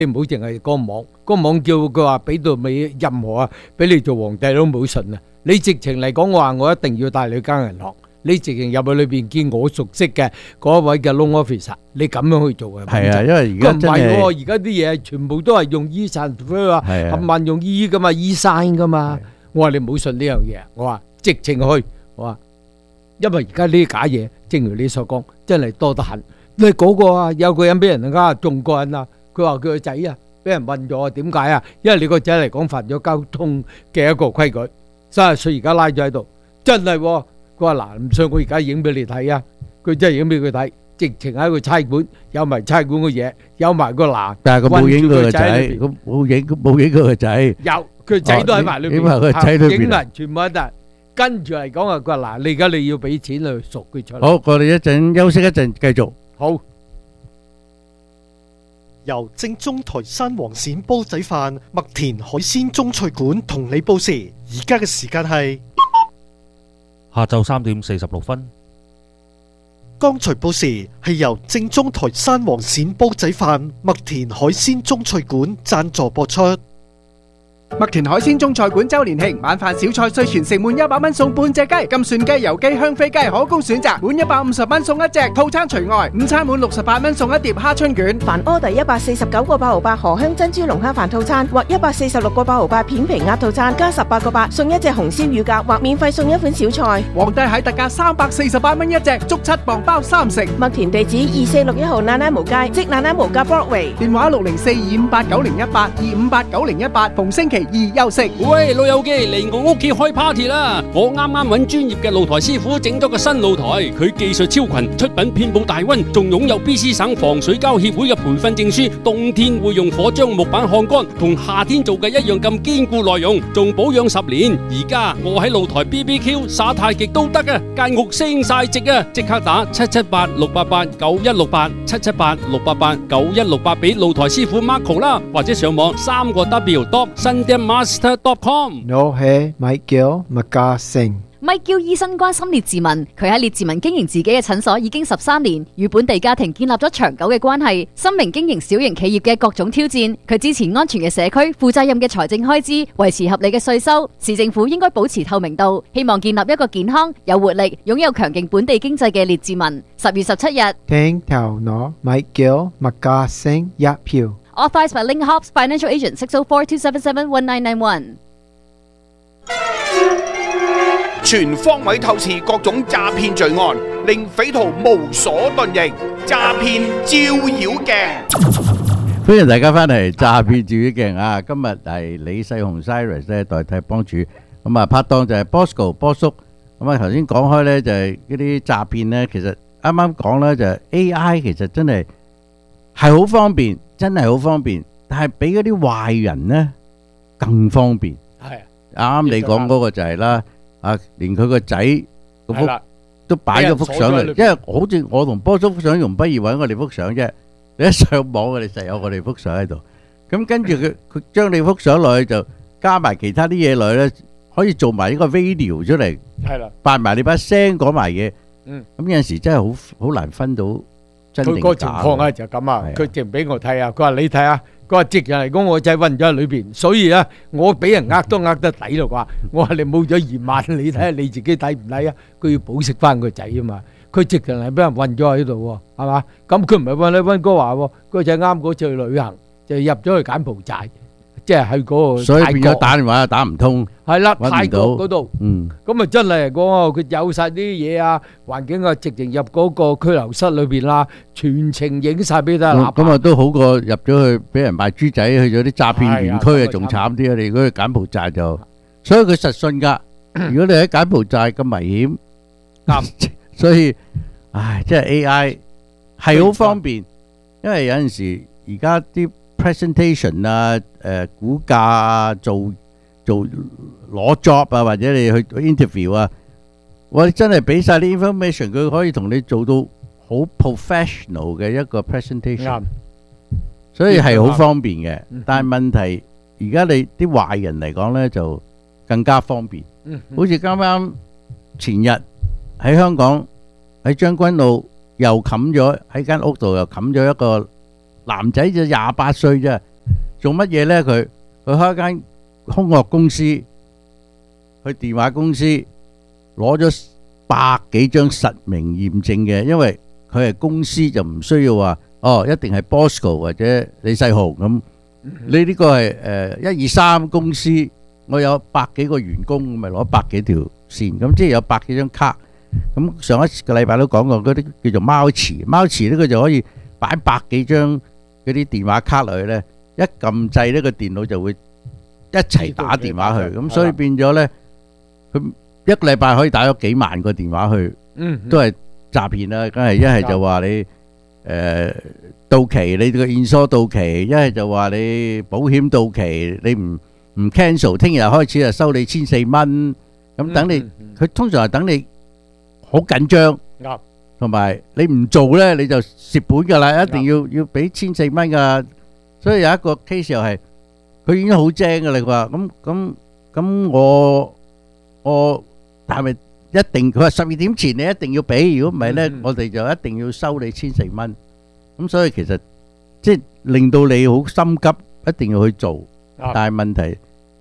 你唔好淨係個網，個網叫佢話俾到你任何俾你做皇帝都唔好信啊！你直情嚟講，我話我一定要帶你去間銀行，你直情入去裏邊見我熟悉嘅嗰一位嘅 loan officer，你咁樣去做嘅。 係啊，因為而家真係而家啲嘢全部都係用 e-transfer 啊，冚唪用 e 噶嘛 ，e-sign 噶嘛。我話你唔好信呢樣嘢，我話直情去，我話因為而家呢啲假嘢，正如你所講，真係多得很。你嗰個啊，有個人俾人呃中過人啊。佢話佢個仔啊，俾人問咗，點解啊？因為你個仔嚟講犯咗交通嘅一個規矩，30歲而家拉咗喺度，真係。佢話嗱，唔信我而家影俾你睇啊！佢真係影俾佢睇，直情喺個差館有埋差館嘅嘢，有埋個欄。 但係佢冇影佢個仔，冇影佢個仔。 有佢仔都喺埋裏邊， 影埋佢仔裏邊， 影埋全部喺度。跟住嚟講啊，佢話嗱，你而家你要俾錢去贖佢出嚟。 好，我哋一陣休息一陣，繼續。 好。 由正宗台山黃鱔煲仔飯麥田海鮮中菜館同你報時，而家嘅時間係下晝3點46分。 剛才報時係由正宗台山黃鱔煲仔飯麥田海鮮中菜館贊助播出。 麥田海鮮中菜館周年慶晚飯小菜稅全城滿100蚊送半隻雞，金蒜雞、油雞、香飛雞可供選擇，滿150蚊送一隻，套餐除外。午餐滿68蚊送一碟蝦春卷。 凡order 149個8毫8荷香珍珠龍蝦飯套餐或146個8毫8片皮鴨套餐，加18個8送一隻紅燒乳鴿或免費送一款小菜。 皇帝蟹特價348蚊一隻，足7磅包3成。 麥田地址2461號奶奶毛街，即奶奶毛街 Broadway。 電話60425890182589018，逢星期2休息。 喂，老友記嚟我屋企開 party 啦！我啱啱揾專業嘅露台師傅整咗個新露台，佢技術超群，出品遍佈大溫，仲擁有 BC 省防水膠協會嘅培訓證書。冬天會用火將木板烘乾，同夏天做嘅一樣咁堅固耐用，仲保養10年。而家我喺露台 BBQ 耍太極都得啊！間屋升晒值啊！即刻打778-688-9168，778-688-9168俾露台師傅 Marco 啦，或者上網3個W.sundaemaster.com。 我係 Michael McGassing。Michael 醫生關心列治文，佢喺列治文經營自己嘅診所已經13年，與本地家庭建立咗長久嘅關係。深明經營小型企業嘅各種挑戰，佢支持安全嘅社區、負責任嘅財政開支、維持合理嘅稅收。市政府應該保持透明度，希望建立一個健康、有活力、擁有強勁本地經濟嘅列治文。10月17日， 聽頭我 Michael McGassing 一票。 Authorized by Link Hobbs Financial Agent 604-277-1991。 全方位透視各種詐騙罪案，令匪徒無所遁形。詐騙照妖鏡， 歡迎大家翻嚟詐騙照妖鏡啊！今日係李世雄 Cyrus 咧代替幫主，咁啊拍檔就係 Bosco 波叔。咁啊頭先講開咧就係嗰啲詐騙咧，其實啱啱講咧就係 AI 其實真係好方便，真係好方便，但係比嗰啲壞人咧更方便。 係啱你講嗰個就係啦。啊！連佢個仔個幅都擺咗幅相嚟，因為好似我同波叔想容不易揾我哋幅相啫。你一上網，我哋實有我哋幅相喺度。咁跟住佢將你幅相落去就加埋其他啲嘢落去咧，可以做埋呢個 video 出嚟。係啦，扮埋你把聲講埋嘢。咁有陣時真係好難分到真定假。佢個情況啊就咁啊，佢淨俾我睇啊，佢話你睇下。佢話直人嚟講，我仔混咗喺裏邊，所以啊，我俾人呃都呃得抵咯啩。我話你冇咗2萬，你睇下你自己抵唔抵啊？佢要保釋翻個仔啊嘛。佢直人係俾人混咗喺度喎，係嘛？咁佢唔係混喺溫哥華喎，個仔啱嗰次去旅行就入咗去柬埔寨，即係喺嗰個。所以變咗打電話又打唔通。係啦，泰國嗰度。咁啊真係嚟講，佢有晒啲嘢啊，環境啊，直情入嗰個拘留室裏邊啦，全程影晒俾大家。咁啊都好過入咗去俾人賣豬仔，去咗啲詐騙園區啊，仲慘啲啊！你如果去柬埔寨就，所以佢實信噶。如果你喺柬埔寨咁危險，所以，唉，即係 AI 係好方便，因為有陣時而家啲 presentation 啊，估價啊，做攞 job 啊，或者你去 interview 啊，我哋真係俾晒啲 information， 佢可以同你做到好 professional 嘅一個 presentation，所以係好方便嘅。但係問題而家你啲壞人嚟講咧就更加方便，好似啱啱前日喺香港喺將軍澳又冚咗喺間屋度又冚咗一個男仔，就28歲啫， 做乜嘢咧？佢開一間空殼公司，去電話公司攞咗100幾張實名驗證嘅，因為佢係公司就唔需要話一定係 Bosco 或者李世雄咁。你呢個係123公司，我有100幾個員工，咪攞100幾條線，咁即係有100幾張卡。咁上一個禮拜都講過嗰啲叫做貓池呢佢就可以擺100幾張嗰啲電話卡落去咧，一撳掣呢個電腦就會一齊打電話去，咁所以變咗咧，佢一個禮拜可以打咗幾萬個電話去，都係詐騙啦。梗係一係就話你到期，你個現疏到期；一係就話你保險到期，你唔 cancel， 聽日開始就收你1400蚊。咁等你，佢通常係等你好緊張，同埋你唔做咧你就蝕本㗎啦，一定要俾1400蚊㗎。所以有一個 case 又係佢已經好精㗎啦，佢話咁我係咪一定？佢話12點前你一定要俾，如果唔係咧，我哋就一定要收你1400蚊。咁所以其實即係令到你好心急，一定要去做。但係問題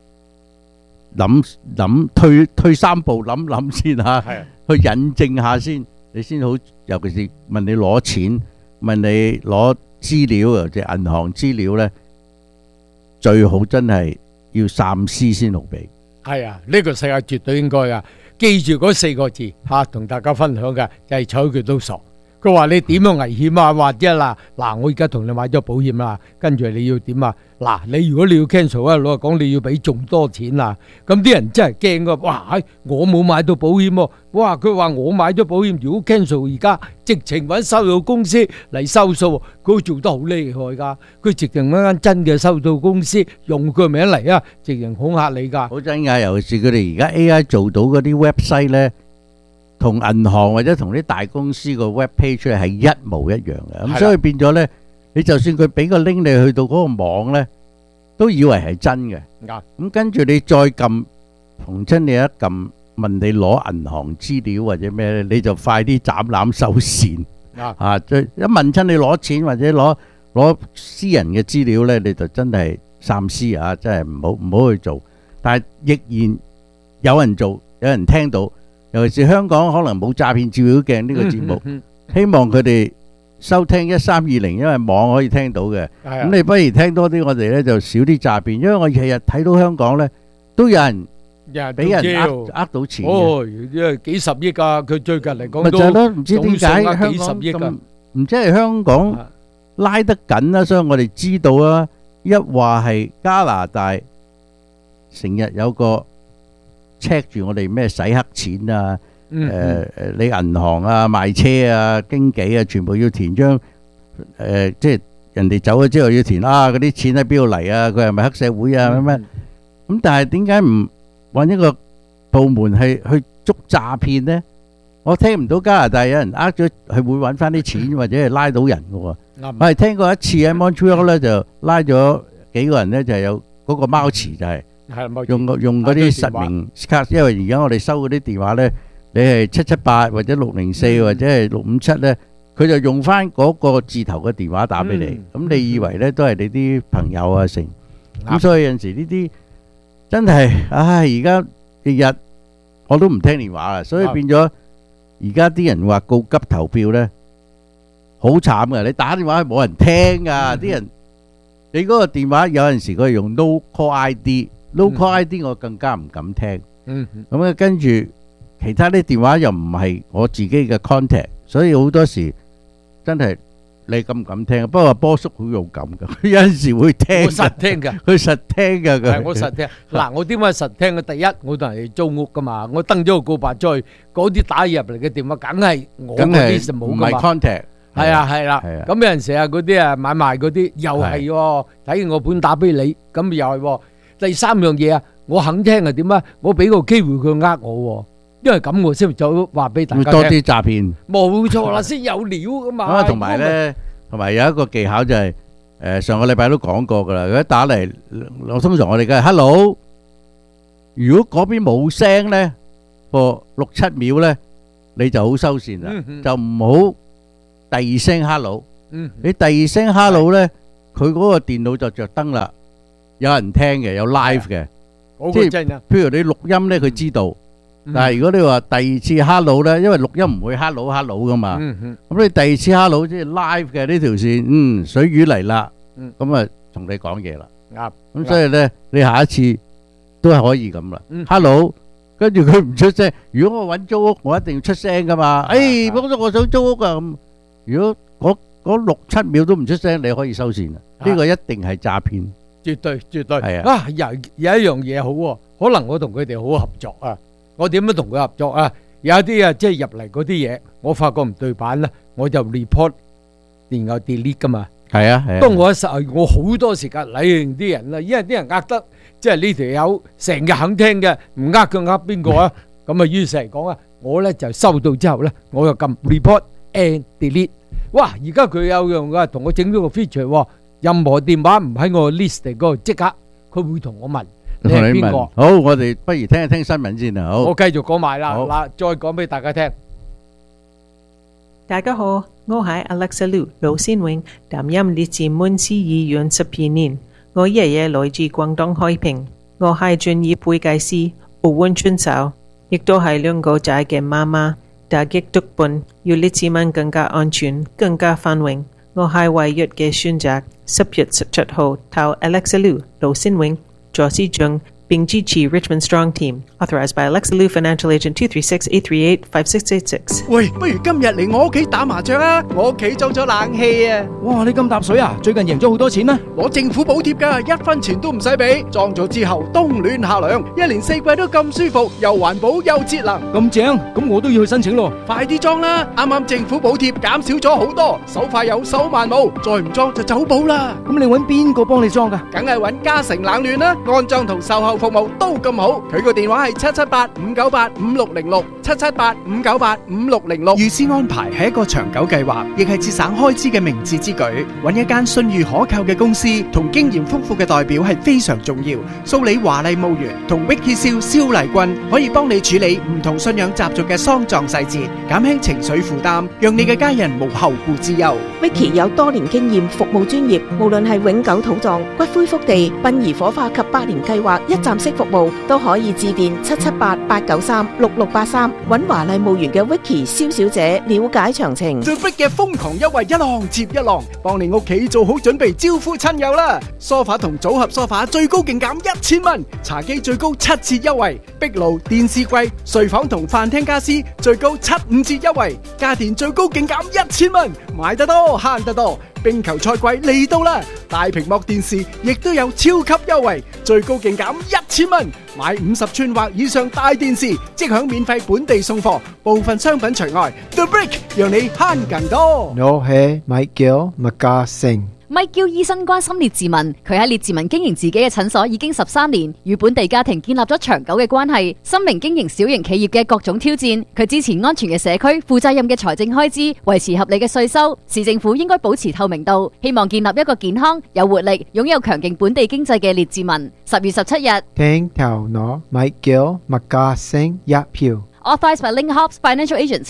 諗退3步諗先嚇，去引證下先，你先好。尤其是問你攞錢，問你攞資料，或者銀行資料咧，最好真係要三思先好俾。 係啊，呢個世界絕對應該啊！記住嗰4個字嚇，同大家分享嘅就係睬佢都傻。佢話你點樣危險啊？或者嗱，我而家同你買咗保險啦，跟住你要點啊？嗱，你如果你要 cancel 啊，老實講你要俾仲多錢啊！咁啲人真係驚噶，哇！我冇買到保險喎，哇！佢話我買咗保險，如果 cancel 而家直情揾收數公司嚟收數，佢做得好厲害噶，佢直情揾間真嘅收數公司用佢名嚟啊，直情恐嚇你噶。 好真㗎，尤其是佢哋而家 AI 做到嗰啲 website 咧。同銀行或者同啲大公司個 web page 係一模一樣嘅，咁所以變咗咧，你就算佢俾個 link 你去到嗰個網咧，都以為係真嘅。咁跟住你再撳，逢親你一撳問你攞銀行資料或者咩咧，你就快啲斬纜收線。一問親你攞錢或者攞私人嘅資料咧，你就真係三思啊！真係唔好去做。但係亦然有人做，有人聽到。尤其是香港可能冇詐騙照妖鏡呢個節目，希望佢哋收聽1320，因為網可以聽到嘅。咁你不如聽多啲，我哋咧就少啲詐騙，因為我日日睇到香港咧都有人俾人呃到錢嘅。 因為幾十億啊，佢最近嚟講都唔知點解香港咁，唔知係香港拉得緊啦，所以我哋知道啦。一話係加拿大，成日有個。check 住我哋咩洗黑錢啊，你銀行啊、賣車啊、經紀啊，全部要填張即係人哋走咗之後要填嗰啲錢喺邊度嚟啊？佢係咪黑社會啊？乜咁？但係點解唔揾一個部門去捉詐騙呢？我聽唔到加拿大有人呃咗係會揾翻啲錢或者係拉到人嘅喎。我係聽過一次喺 Montreal 咧，就拉咗幾個人咧，就係有嗰個貓池就係。用嗰啲實名卡，因為而家我哋收嗰啲電話咧，你係778或者604或者係657咧，佢就用翻嗰個字頭嘅電話打俾你。咁你以為咧都係你啲朋友啊成？咁所以有陣時呢啲真係，而家日日我都唔聽電話啦，所以變咗而家啲人話告急投票咧，好慘㗎！你打電話冇人聽㗎，啲人你嗰個電話有陣時佢係用 no call ID。Local ID 我更加唔敢聽，咁啊跟住其他啲電話又唔係我自己嘅 contact，所以好多時真係你敢唔敢聽？不過波叔好勇敢噶，佢有陣時會聽， 我實聽噶， 佢實聽噶， 係我實聽。嗱，我點解實聽嘅？第一，我同人哋租屋噶嘛，我登咗個告白再嗰啲打入嚟嘅電話，梗係我嗰啲就冇噶嘛。 唔係 contact。 係啊係啦，咁有陣時啊嗰啲啊買賣嗰啲又係喎，睇完我本打俾你，咁又係喎。第3樣嘢啊，我肯聽係點啊？我俾個機會佢呃我，因為咁我先走話俾大家聽。 多啲詐騙。冇錯啦，先有料噶嘛。 同埋咧，同埋有一個技巧就係，上個禮拜都講過噶啦。如果打嚟，通常我哋梗係 hello。如果嗰邊冇聲咧，個6-7秒咧，你就好收線啦，就唔好第二聲 hello。你第二聲 hello 咧，佢嗰個電腦就着燈啦。 有人聽嘅，有 live 嘅， 嗰即係個真啊！ 譬如你錄音咧，佢知道。但係如果你話第二次 hello 咧，因為錄音唔會 hello 噶嘛，咁你第二次 hello 即係 live 嘅呢條線，水魚嚟啦，咁啊同你講嘢啦。 啱。 咁所以咧，你下一次都係可以咁啦。hello，跟住佢唔出聲。如果我揾租屋，我一定要出聲噶嘛。誒，幫咗我想租屋啊咁。如果嗰6-7秒都唔出聲，你可以收線啦。呢個一定係詐騙。 絕對絕對。 係啊。 啊，有一樣嘢好喎，可能我同佢哋好合作啊。我點樣同佢合作啊？有一啲啊，即係入嚟嗰啲嘢，我發覺唔對版啦，我就 report，然後 delete 噶嘛。 係啊，係啊。 當我好多時間理應啲人啦，因為啲人呃得，即係呢條友成日肯聽嘅，唔呃佢呃邊個啊？咁啊，於是嚟講啊，我咧就收到之後咧，我就撳 report and delete。哇！而家佢有樣嘅，同我整咗個 feature 喎，任何電話唔喺我 list 嗰度，即刻佢會同我問。你係邊個？ 好，我哋不如聽一聽新聞先啊！好， 我繼續講埋啦，嗱，再講俾大家聽。 大家好，我係 Alexa Liu 盧先永，擔任列治文市議員12年。我爺爺來自廣東海平，我係專業會計師，奧運選手，亦都係2個仔嘅媽媽。打擊毒品，要列治文更加安全、更加繁榮。我係唯一嘅選擇。10月17號投 Alexa Liu 盧先永。助市長並支持 Richmond Strong Team Authorized by Alexa Liu Financial Agent 236-838-5686。 喂，不如今日嚟我屋企打麻將啊！我屋企裝咗冷氣啊！ 哇，你咁搭水啊？最近贏咗好多錢咩？ 攞政府補貼㗎，1分錢都唔使俾。裝咗之後冬暖夏涼，1年4季都咁舒服，又環保又節能。 咁正，咁我都要去申請咯。 快啲裝啦！啱啱政府補貼減少咗好多，手快有手慢冇，再唔裝就走寶啦。 咁你搵邊個幫你裝㗎？ 梗係搵嘉誠冷暖啦，安裝同售後服務都咁好。佢個電話係778-598-5606 778-598-5606。 預先安排係一個長久計劃，亦係節省開支嘅明智之舉。揾一間信譽可靠嘅公司同經驗豐富嘅代表係非常重要。蘇里華麗墓園同 Vicky 蕭麗君可以幫你處理唔同信仰習俗嘅喪葬細節，減輕情緒負擔，讓你嘅家人無後顧之憂。 Vicky 有多年經驗，服務專業，無論係永久土葬、骨灰福地、殯儀火化及百年計劃、一站式服務，都可以致電778-893-6683，揾華麗墓園嘅 Vicky 蕭小姐了解詳情。 The Big 嘅瘋狂優惠一浪接一浪，幫你屋企做好準備招呼親友啦！梳化同組合梳化最高勁減1000蚊，茶几最高7折優惠，壁爐、電視櫃、睡房同飯廳家私最高75折優惠，家電最高勁減1000蚊，買得多慳得多。冰球賽季嚟到啦，大屏幕電視亦都有超級優惠，最高勁減1000蚊，買50寸或以上大電視即享免費本地送貨，部分商品除外。The Brick 讓你慳更多。 我係 Michael McGrath。 Michael 醫生關心列治文，佢喺列治文經營自己嘅診所已經13年，與本地家庭建立咗長久嘅關係。深明經營小型企業嘅各種挑戰，佢支持安全嘅社區、負責任嘅財政開支、維持合理嘅稅收。市政府應該保持透明度，希望建立一個健康、有活力、擁有強勁本地經濟嘅列治文。10月17日， 聽頭攞 Michael McGrath 一票。 Authorized by Link Hobbs Financial Agent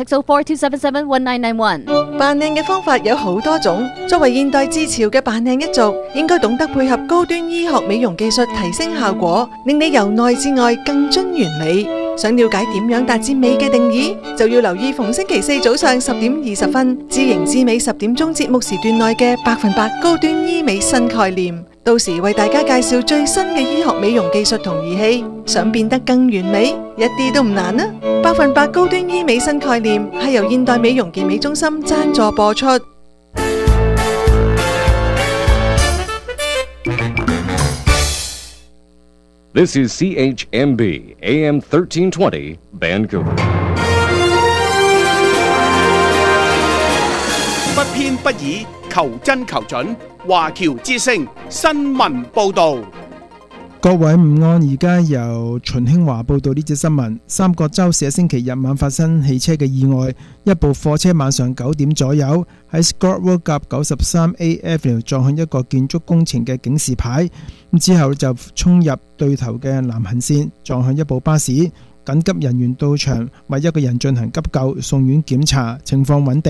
604-277-1991。 扮靚嘅方法有好多種，作為現代至潮嘅扮靚一族，應該懂得配合高端醫學美容技術提升效果，令你由內至外更臻完美。想了解點樣達至美嘅定義，就要留意逢星期4早上10點20分，知型知美10點鐘節目時段內嘅100%高端醫美新概念。到時為大家介紹最新嘅醫學美容技術同儀器，想變得更完美，一啲都唔難啊！100%高端醫美新概念係由現代美容健美中心贊助播出。 This is CHMB AM 1320 Vancouver。 不偏不倚，求真求準。華僑之聲新聞報導。 各位午安，而家由秦興華報道呢則新聞。三角洲社星期日晚發生汽車嘅意外，一部貨車晚上9點左右喺 Scott Road 夾 93A Avenue 撞向一個建築工程嘅警示牌，之後就衝入對頭嘅南行線，撞向一部巴士。緊急人員到場為一個人進行急救，送院檢查，情況穩定。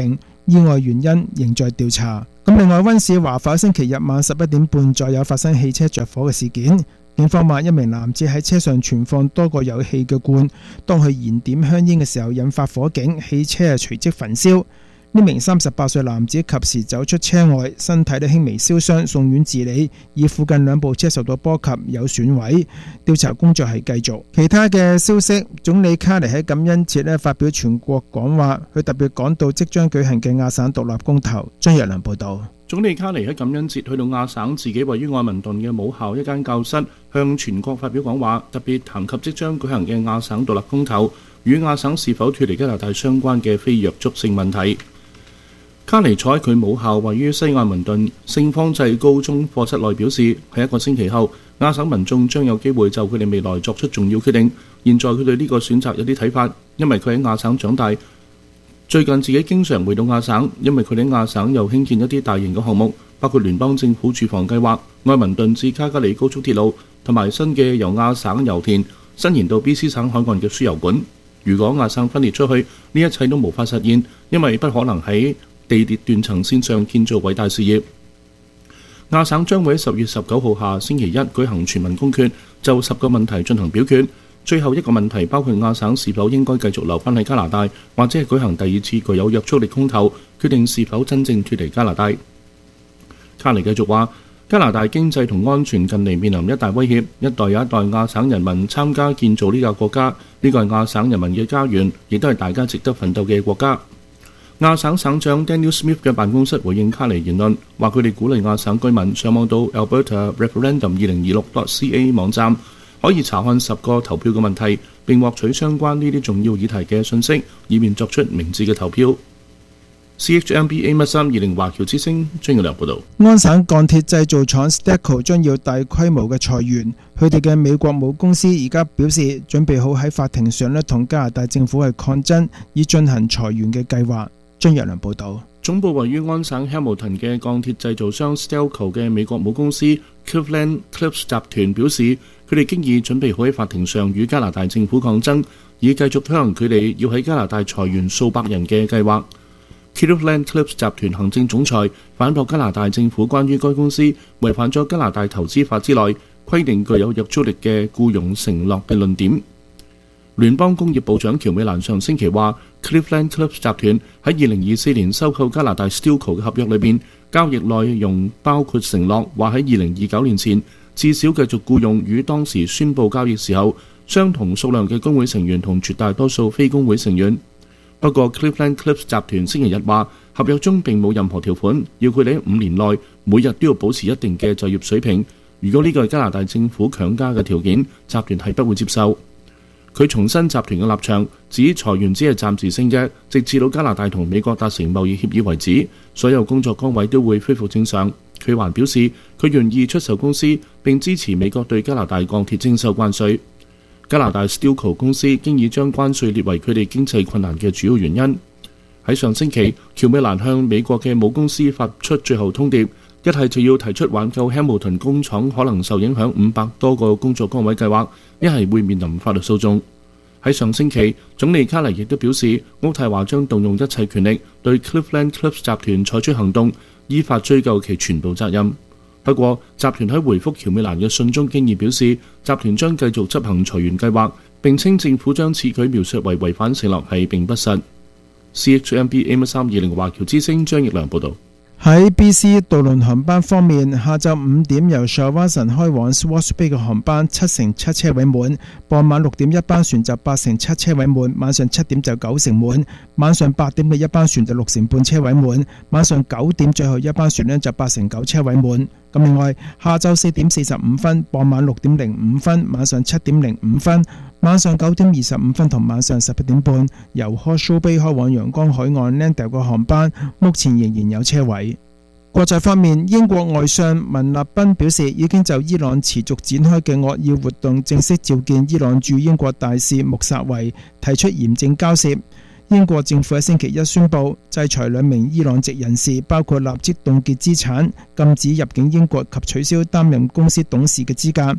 意外原因仍在調查。咁另外，溫士華否星期日晚11點半左右發生汽車着火嘅事件。警方話一名男子喺車上存放多個有氣嘅罐，當佢燃點香煙嘅時候引發火警，汽車隨即焚燒。呢名38歲男子及時走出車外，身體輕微燒傷，送院治理，而附近兩部車受到波及，有損毀。調查工作係繼續。其他嘅消息，總理卡尼喺感恩節發表全國講話，佢特別講到即將舉行嘅亞省獨立公投。張若良報導。 總理卡尼喺感恩節去到亞省自己位於愛民頓嘅母校一間教室，向全國發表講話，特別談及即將舉行嘅亞省獨立公投與亞省是否脫離加拿大相關嘅非約束性問題。卡尼坐喺佢母校位於西愛民頓聖方濟高中課室內表示，喺1個星期後，亞省民眾將有機會就佢哋未來作出重要決定。現在佢對呢個選擇有啲睇法，因為佢喺亞省長大。最近自己經常回到亞省，因為佢哋喺亞省又興建一啲大型嘅項目，包括聯邦政府住房計劃、愛民頓至卡加里高速鐵路，同埋新嘅由亞省油田伸延到 BC 省海岸嘅輸油管。如果亞省分裂出去，呢一切都無法實現，因為不可能喺地鐵斷層線上建造偉大事業。亞省將會喺10月19號下星期一舉行全民公決，就10個問題進行表決。最後一個問題包括亞省是否應該繼續留返喺加拿大，或者係舉行第2次具有約束力公投，決定是否真正脫離加拿大。卡尼繼續話，加拿大經濟同安全近嚟面臨一大威脅，一代又一代亞省人民參加建造呢個國家，呢個係亞省人民嘅家園，亦都係大家值得奮鬥嘅國家。亞省省長 Daniel Smith 嘅辦公室回應卡尼言論，話佢哋鼓勵亞省居民上網到 Alberta Referendum 2026.ca 網站，可以查看10個投票嘅問題，並獲取相關呢啲重要議題嘅信息，以便作出明智嘅投票。CHMB AM1320華僑之聲張耀良報導。 安省鋼鐵製造廠 Stelco 將要大規模嘅裁員，佢哋嘅美國母公司而家表示準備好喺法庭上同加拿大政府係抗爭，以進行裁員嘅計劃。張若良報導。 總部位於安省 Hamilton 嘅鋼鐵製造商 Stelco 嘅美國母公司 Cleveland-Cliffs 集團表示，佢哋經已準備好喺法庭上與加拿大政府抗爭，以繼續推行佢哋要喺加拿大裁員數百人嘅計劃。Cleveland-Cliffs 集團行政總裁反駁加拿大政府關於該公司違反咗加拿大投資法之內規定具有約束力嘅僱傭承諾嘅論點。聯邦工業部長喬美蘭上星期話 ，Cleveland-Cliffs 集團喺2024年收購加拿大 Stelco 嘅合約裏邊，交易內容包括承諾話喺2029年前至少繼續僱用與當時宣佈交易時候相同數量嘅工會成員同絕大多數非工會成員。不過 Cleveland-Cliffs 集團星期日話，合約中並冇任何條款要佢哋喺5年內每日都要保持一定嘅就業水平。如果呢個係加拿大政府強加嘅條件，集團係不會接受。佢重申集團嘅立場，指裁員只係暫時性嘅，直至到加拿大同美國達成貿易協議為止，所有工作崗位都會恢復正常。佢還表示，佢願意出售公司並支持美國對加拿大鋼鐵徵收關稅。加拿大 Stelco 公司經已將關稅列為佢哋經濟困難嘅主要原因。喺上星期，喬美蘭向美國嘅母公司發出最後通牒，一係就要提出挽救 Hamilton 工廠可能受影響500多個工作崗位計劃，一係會面臨法律訴訟。喺上星期，總理卡尼亦都表示，渥太華將動用一切權力對 Cleveland-Cliffs 集團採取行動，依法追究其全部責任。不過，集團喺回覆喬美蘭嘅信中經已表示，集團將繼續執行裁員計劃，並稱政府將此舉描述為違反承諾係並不實。CHMB AM320華僑之聲張奕良報導。 喺 BC 渡輪航班方面，下晝5點由 Shawinigan 開往 Swartz Bay 嘅航班7/7車位滿，傍晚6點一班船就8/7車位滿，晚上7點就9成滿，晚上8點嘅一班船就6成半車位滿，晚上9點最後一班船就8/9車位滿。咁另外，下晝4點45分、傍晚6點05分、晚上7點05分、晚上9點25分同晚上11點半，由 Horseshoe Bay 開往陽光海岸 Landale 嘅航班，目前仍然有車位。國際方面，英國外相文立賓表示，已經就伊朗持續展開嘅惡意活動正式召見伊朗駐英國大使穆薩維，提出嚴正交涉。英國政府喺星期一宣布制裁2名伊朗籍人士，包括立即凍結資產、禁止入境英國及取消擔任公司董事嘅資格，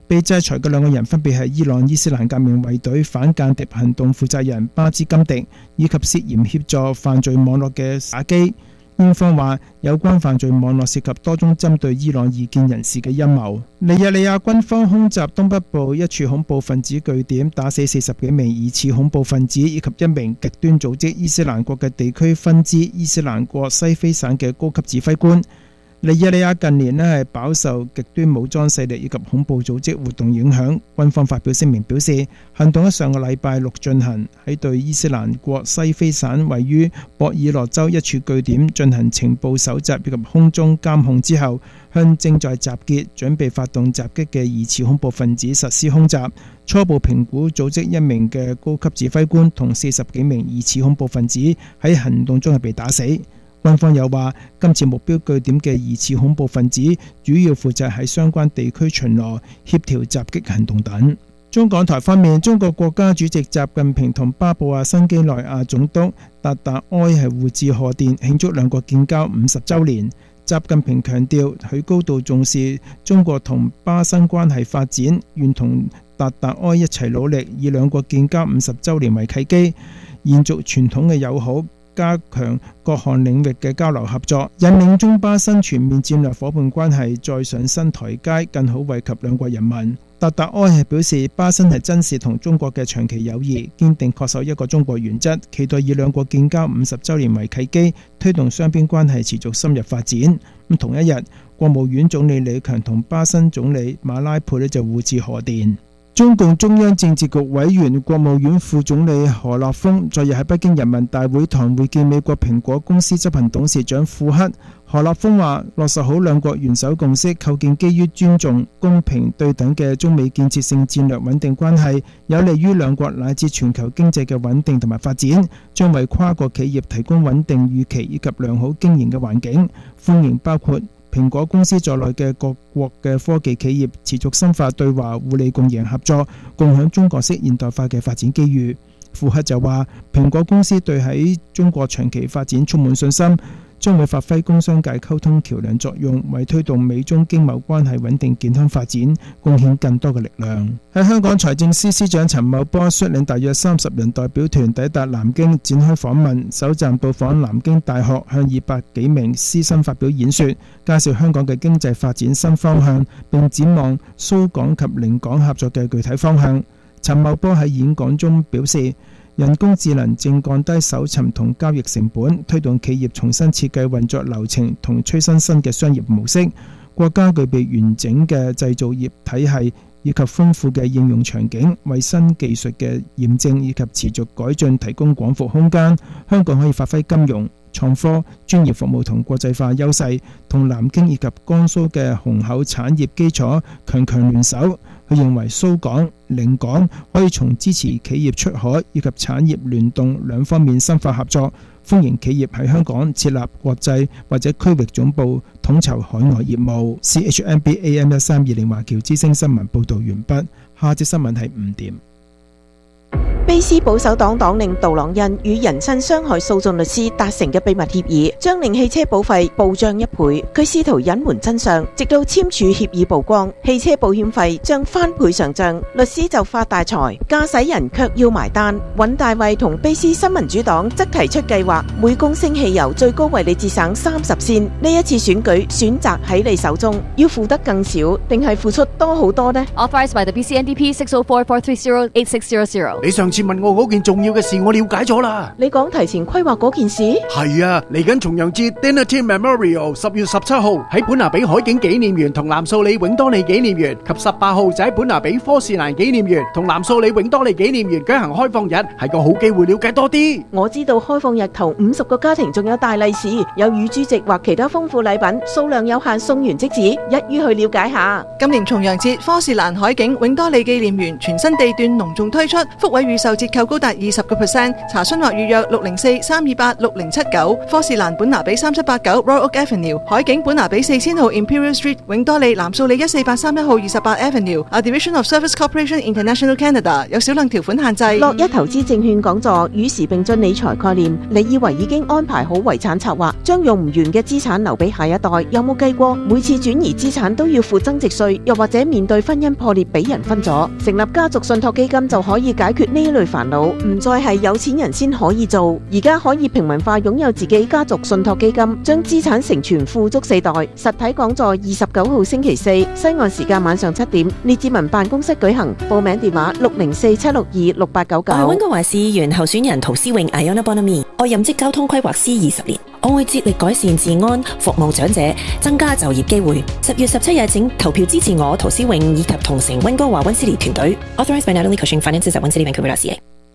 被制裁嘅兩個人分別係伊朗伊斯蘭革命衛隊反間諜行動負責人巴茲金迪，以及涉嫌協助犯罪網絡嘅薩基。英方話有關犯罪網絡涉及多宗針對伊朗異見人士嘅陰謀。尼日利亞軍方空襲東北部一處恐怖分子據點，打死40幾名疑似恐怖分子以及一名極端組織伊斯蘭國嘅地區分支伊斯蘭國西非省嘅高級指揮官。尼日利亞近年係飽受極端武裝勢力以及恐怖組織活動影響，軍方發表聲明表示，行動喺上個禮拜六進行，喺對伊斯蘭國西非省位於博爾諾州一處據點進行情報搜集以及空中監控之後，向正在集結準備發動襲擊嘅疑似恐怖分子實施空襲。初步評估組織一名嘅高級指揮官同40幾名疑似恐怖分子喺行動中係被打死。軍方又話，今次目標據點嘅疑似恐怖分子主要負責喺相關地區巡邏、協調襲擊行動等。中港台方面，中國國家主席習近平同巴布亞新幾內亞總督達達埃係互致賀電，慶祝兩國建交50週年。習近平強調，佢高度重視中國同巴新關係發展，願同達達埃一齊努力，以兩國建交50週年為契機，延續傳統嘅友好，加強各項領域嘅交流合作，引領中巴新全面戰略夥伴關係再上新台階，更好惠及兩國人民。達達埃係表示，巴新係珍視同中國嘅長期友誼，堅定恪守一個中國原則，期待以兩國建交50週年為契機，推動雙邊關係持續深入發展。同一日，國務院總理李強同巴新總理馬拉佩就互致賀電。中共中央政治局委員、國務院副總理何立峰昨日喺北京人民大會堂會見美國蘋果公司執行董事長庫克。何立峰話：落實好兩國元首共識，構建基於尊重、公平、對等嘅中美建設性戰略穩定關係，有利於兩國乃至全球經濟嘅穩定同埋發展，將為跨國企業提供穩定預期以及良好經營嘅環境，歡迎包括蘋果公司在內嘅各國嘅科技企業持續深化對華互利共贏合作，共享中國式現代化嘅發展機遇。庫克就話，蘋果公司對喺中國長期發展充滿信心，將會發揮工商界溝通橋梁作用，為推動美中經貿關係穩定健康發展貢獻更多嘅力量。喺香港財政司司長陳茂波率領大約30人代表團抵達南京展開訪問，首站到訪南京大學，向200幾名師生發表演說，介紹香港嘅經濟發展新方向，並展望蘇港及寧港合作嘅具體方向。陳茂波喺演講中表示，人工智能正降低搜尋同交易成本，推動企業重新設計運作流程同催生新嘅商業模式。國家具備完整嘅製造業體系以及豐富嘅應用場景，為新技術嘅驗證以及持續改進提供廣闊空間。香港可以發揮金融、創科、專業服務同國際化優勢，同南京以及江蘇嘅雄厚產業基礎強聯手。佢認為蘇港、寧港可以從支持企業出海以及產業聯動兩方面深化合作，歡迎企業喺香港設立國際或者區域總部，統籌海外業務。CHMB AM1320華僑之聲新聞報導完畢。下節新聞係5點。 卑斯保守黨黨領杜朗恩與人身傷害訴訟律師達成嘅秘密協議，將令汽車保費暴漲1倍。佢試圖隱瞞真相，直到簽署協議曝光，汽車保險費將翻倍上漲，律師就發大財，駕駛人卻要埋單。尹大衛同卑斯新民主黨則提出計劃，每公升汽油最高為你節省30仙。呢一次選舉選擇喺你手中，要付得更少，定係付出多好多呢？ Authorized by the BCNDP 604-430-8600。 你上次問我嗰件重要嘅事，我了解咗啦。 你講提前規劃嗰件事？ 係啊，嚟緊重陽節 Dinner Team Memorial 10月17號喺本拿比海景紀念園同藍素里永多利紀念園，及18號就喺本拿比科士蘭紀念園同藍素里永多利紀念園舉行開放日，係個好機會了解多啲。 我知道開放日頭50個家庭仲有大利是，有乳豬席或其他豐富禮品，數量有限，送完即止，一於去了解下。 今年重陽節科士蘭海景永多利紀念園全新地段隆重推出，福位預售售折扣高達20%。查詢或預約604-328-6079。科士蘭本拿比3789 Royal Oak Avenue， 海景本拿比4000號 Imperial Street， 永多利藍素里14831號28 Avenue。A Division of Service Corporation International Canada， 有少量條款限制。 樂一投資證券講座與時並進理財概念，你以為已經安排好遺產策劃，將用唔完嘅資產留俾下一代？有冇計過每次轉移資產都要付增值稅，又或者面對婚姻破裂俾人分咗？成立家族信託基金就可以解決呢類煩惱，唔再係有錢人先可以做，而家可以平民化擁有自己家族信託基金，將資產承傳富足4代。實體講座29號星期四，西岸時間晚上7點，列治文辦公室舉行，報名電話604-762-6899。 我係溫哥華市議員候選人陶思穎 Iona Bonamy， 我任職交通規劃師20年，我會致力改善治安，服務長者，增加就業機會。10月17日請投票支持我陶思穎以及同城溫哥華溫斯利團隊。Authorized by Natalie Cushing Finances at溫斯利 Vancouver.ca。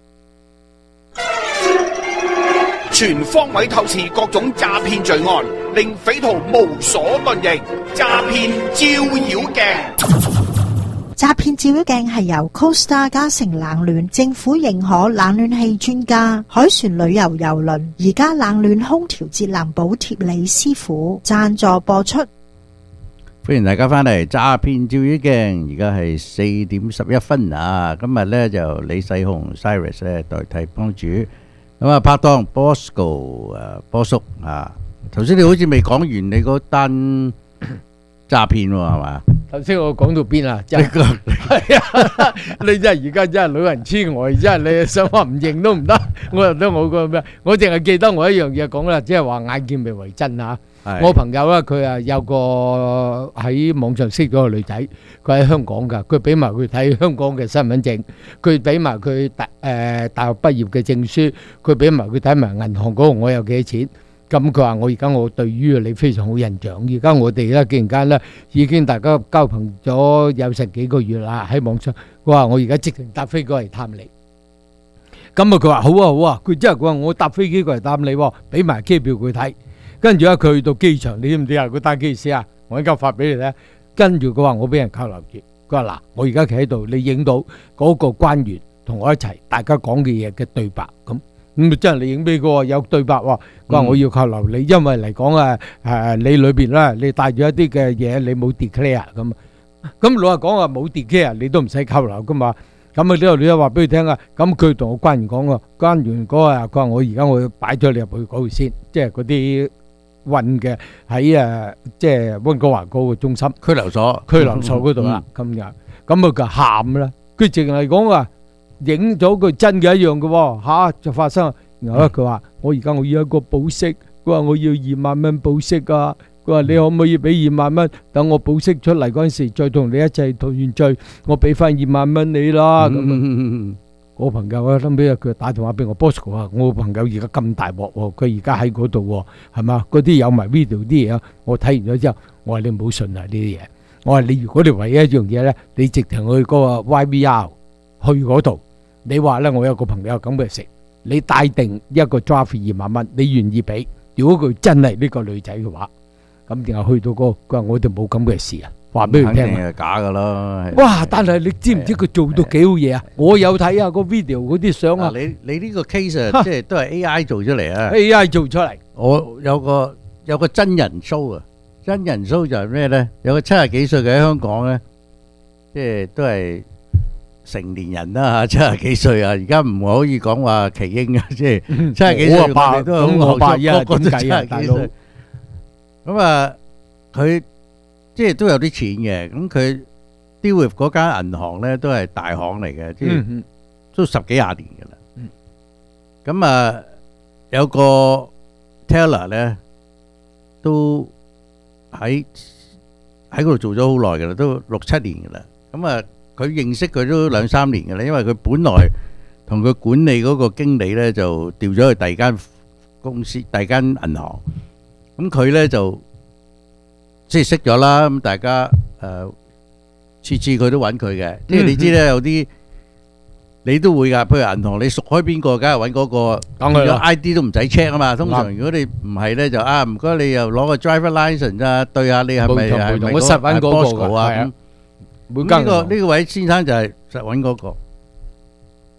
全方位透視各種詐騙罪案，令匪徒無所遁形。詐騙照妖鏡。 詐騙照妖鏡係由 Costa 嘉誠冷暖政府認可冷暖氣專家海船旅遊郵輪而家冷暖空調節能補貼李師傅贊助播出。 歡迎大家翻嚟詐騙照妖鏡，而家係4點11分啊！今日咧就李世雄 Cyrus 咧代替幫主，咁啊拍檔 Bosco 波叔啊，頭先你好似未講完你嗰單詐騙喎係嘛？ 頭先我講到邊啊？真係係啊！你真係而家真係老人痴呆，真係你想話唔認都唔得。我又得我個咩？我淨係記得我一樣嘢講啦，即係話眼見未為真嚇。我朋友咧，佢啊有個喺網上識咗個女仔，佢喺香港㗎，佢俾埋佢睇香港嘅身份證，佢俾埋佢大學畢業嘅證書，佢俾埋佢睇埋銀行嗰度我有幾多錢。咁佢話我而家我對於你非常好印象，而家我哋咧竟然間咧已經大家交朋咗有成幾個月啦喺網上，佢話我而家直情搭飛機過嚟探你。咁啊佢話好啊好啊，佢真係佢話我搭飛機過嚟探你，俾埋機票佢睇。跟住咧佢去到機場，你知唔知啊？佢單機師啊，我而家發俾你睇。跟住佢話我俾人扣留住，佢話嗱我而家企喺度，你影到嗰個關員同我一齊，大家講嘅嘢嘅對白咁。咁真係你影俾佢有對白喎，佢話我要扣留你，因為嚟講你裏邊咧，你帶住一啲嘅嘢，你冇 declare 咁。咁老實講話冇 declare，你都唔使扣留噶嘛。咁啊呢度你都話俾佢聽啊。咁佢同我關員講啊，關員嗰啊，佢話我而家我要擺咗你入去嗰度先，即係嗰啲運嘅喺即係溫哥華嗰個中心拘留所嗰度啦。今日咁啊佢喊啦，佢淨係講話。影咗佢真嘅一樣嘅喎，就發生。然後咧佢話我而家我要一個保釋，佢話我要2萬蚊保釋啊，佢話你可唔可以俾2萬蚊，等我保釋出嚟嗰陣時再同你一齊同完罪，我俾翻2萬蚊你啦。咁我朋友啊，諗起佢打電話俾我 Bosco 啊，我朋友而家咁大鑊喎，佢而家喺嗰度喎，係嘛？嗰啲有埋 video 啲嘢啊，我睇完咗之後，我話你唔好信啊呢啲嘢，我話你如果你唯一一樣嘢咧，你直情去嗰個 YVR 去嗰度。你話咧，我有個朋友咁嘅食，你帶定一個 draft 2萬蚊，你願意俾？如果佢真係呢個女仔嘅話，咁然後去到佢話我哋冇咁嘅事啊，話俾佢聽。肯定係假噶咯。哇！但係你知唔知佢做到幾好嘢啊？我有睇下個 video 嗰啲相啊。 你呢個 case 啊，即係都係 AI 做出嚟啊。 AI 做出嚟。 我有個真人 show 啊，真人 show 就係咩咧？有個70幾歲嘅喺香港咧，即係都係。成年人啦嚇，70幾歲啊！而家唔可以講話奇英啊，即係70幾歲，我哋都係好後生，個個都70幾歲。咁啊，佢即係都有啲錢嘅。咁佢 deal with 嗰間銀行咧，都係大行嚟嘅，即係都10幾20年嘅啦。咁啊，有個 teller 咧，都喺嗰度做咗好耐嘅啦，都6、7年嘅啦。咁啊。佢認識佢都2、3年嘅啦，因為佢本來同佢管理嗰個經理咧就調咗去第二間公司、第二間銀行。咁佢咧就即係識咗啦。咁大家次次佢都揾佢嘅，即係你知咧有啲你都會㗎。譬如銀行你熟開邊個，梗係揾嗰個。如果 ID 都唔使 check 啊嘛。通常如果你唔係咧就唔該你又攞個 driver license 啊，對下你係咪係咪嗰個 Bosco 啊咁。呢個位先生就係實揾嗰個，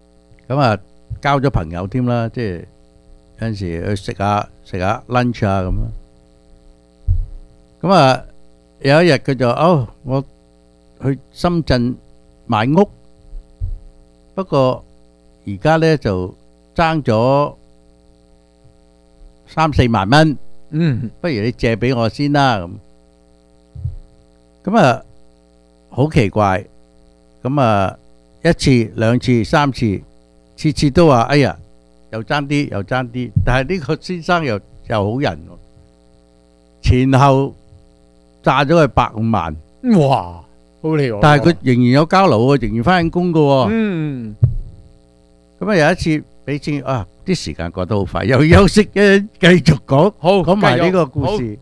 咁啊交咗朋友添啦，即係有陣時去食下 lunch 啊咁樣。咁啊有一日佢就我去深圳買屋，不過而家咧就爭咗3-4萬蚊，不如你借俾我先啦咁。咁啊好奇怪，咁啊1次、2次、3次，次次都話哎呀又爭啲，但係呢個先生又好人，前後炸咗佢150萬， 哇，好厲害！ 但係佢仍然有交流喎，仍然翻緊工噶喎。咁啊有一次俾錢啲時間過得好快，又休息嘅，繼續講埋呢個故事。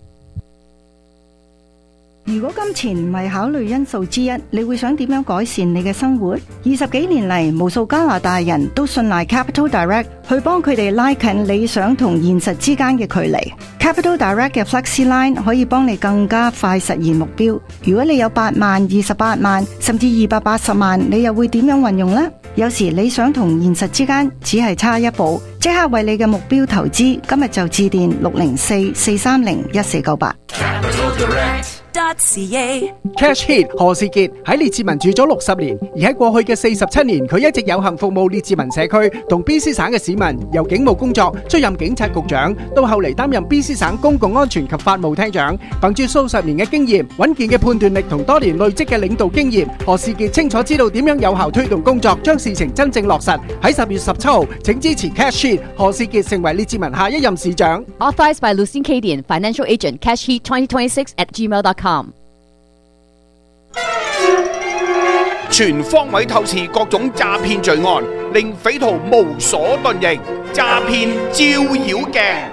如果金錢唔係考慮因素之一，你會想點樣改善你嘅生活？20幾年嚟，無數加拿大人都信賴 Capital Direct 去幫佢哋拉近理想同現實之間嘅距離。Capital Direct 嘅 Flexi Line 可以幫你更加快實現目標。如果你有8萬、28萬，甚至280萬，你又會點樣運用呢？有時理想同現實之間只係差一步，即刻為你嘅目標投資。今日就致電604-430-1498。 Cash Hit 何士傑喺列治文住咗60年，而喺過去嘅47年，佢一直有幸服務列治文社區同 BC 省嘅市民。由警務工作出任警察局長，到後嚟擔任 BC 省公共安全及法務廳長。憑住數十年嘅經驗、穩健嘅判斷力同多年累積嘅領導經驗，何士傑清楚知道點樣有效推動工作，將事情真正落實。喺10月17號，請支持 Cash Hit 何士傑成為列治文下一任市長。 Authorized by Lucien Cadian, Financial Agent, Cash Heat 2026@gmail.com。 全方位透視各種詐騙罪案，令匪徒無所遁形。詐騙照妖鏡。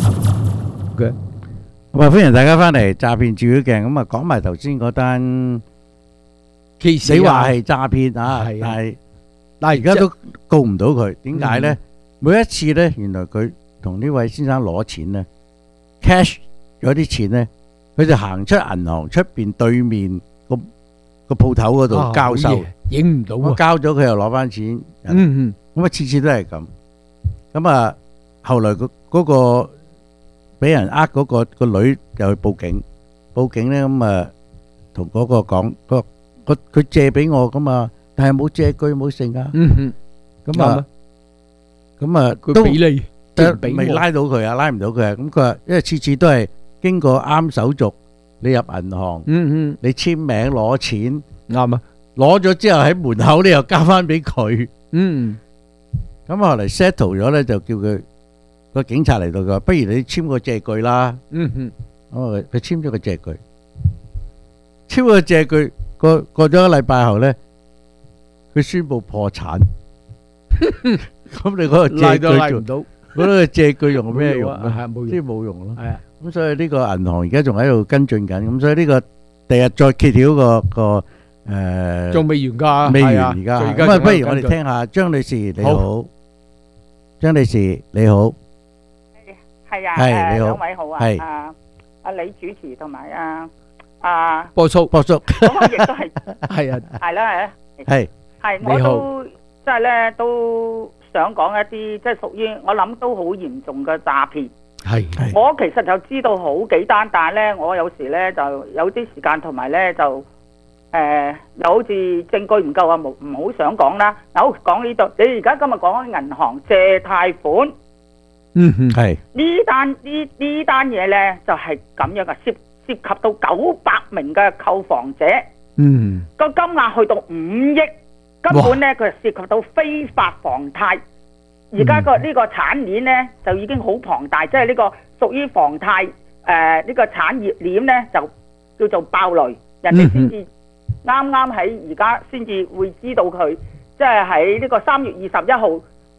咁啊，歡迎大家翻嚟詐騙照妖鏡。咁啊，講埋頭先嗰單 case，你話係詐騙啊，但係而家都告唔到佢，點解咧？每一次咧，原來佢同呢位先生攞錢咧 ，cash 咗啲錢咧，佢就行出銀行出邊對面個鋪頭嗰度交收， 影唔到啊！ 交咗佢又攞翻錢，咁啊次次都係咁。咁啊，後來嗰個俾人呃嗰個女又去報警咧，咁啊同嗰個講，佢借俾我噶嘛，但係冇借據冇剩啊。咁啊佢俾你， 未拉到佢啊，拉唔到佢啊。咁佢話因為次次都係經過啱手續。你入銀行，你簽名攞錢， 啱啊！ 攞咗之後喺門口你又交翻俾佢，咁後嚟 settle 咗咧，就叫佢個警察嚟到，佢話不如你簽個借據啦。佢簽咗個借據，簽個借據過咗1禮拜後咧，佢宣布破產。咁你嗰個借據拉唔到， 嗰個借據用咩用啊？ 係冇用， 即係冇用咯。 係啊。 咁所以呢個銀行而家仲喺度跟進緊，咁所以呢個第日再揭曉個仲未完㗎， 未完而家。咁啊，不如我哋聽下張女士你好，張女士你好， 係啊， 係你好， 兩位好啊， 係阿李主持同埋阿波叔， 咁我亦都係係啊， 係啦係我都即係咧都想講一啲即係屬於我諗都好嚴重嘅詐騙。我其實就知道好幾單，但係咧，我有時咧就有啲時間同埋咧就又好似證據唔夠啊，唔好想講啦。好講呢度，你而家今日講銀行借貸款， 係呢單嘢咧就係咁樣嘅，涉及到900名嘅購房者，個金額去到5億，根本咧佢涉及到非法房貸。而家呢個產鏈咧就已經好龐大，即係呢個屬於房貸呢個產業鏈咧就叫做爆雷，人哋先至啱喺而家先至會知道佢，即係喺呢個3月21號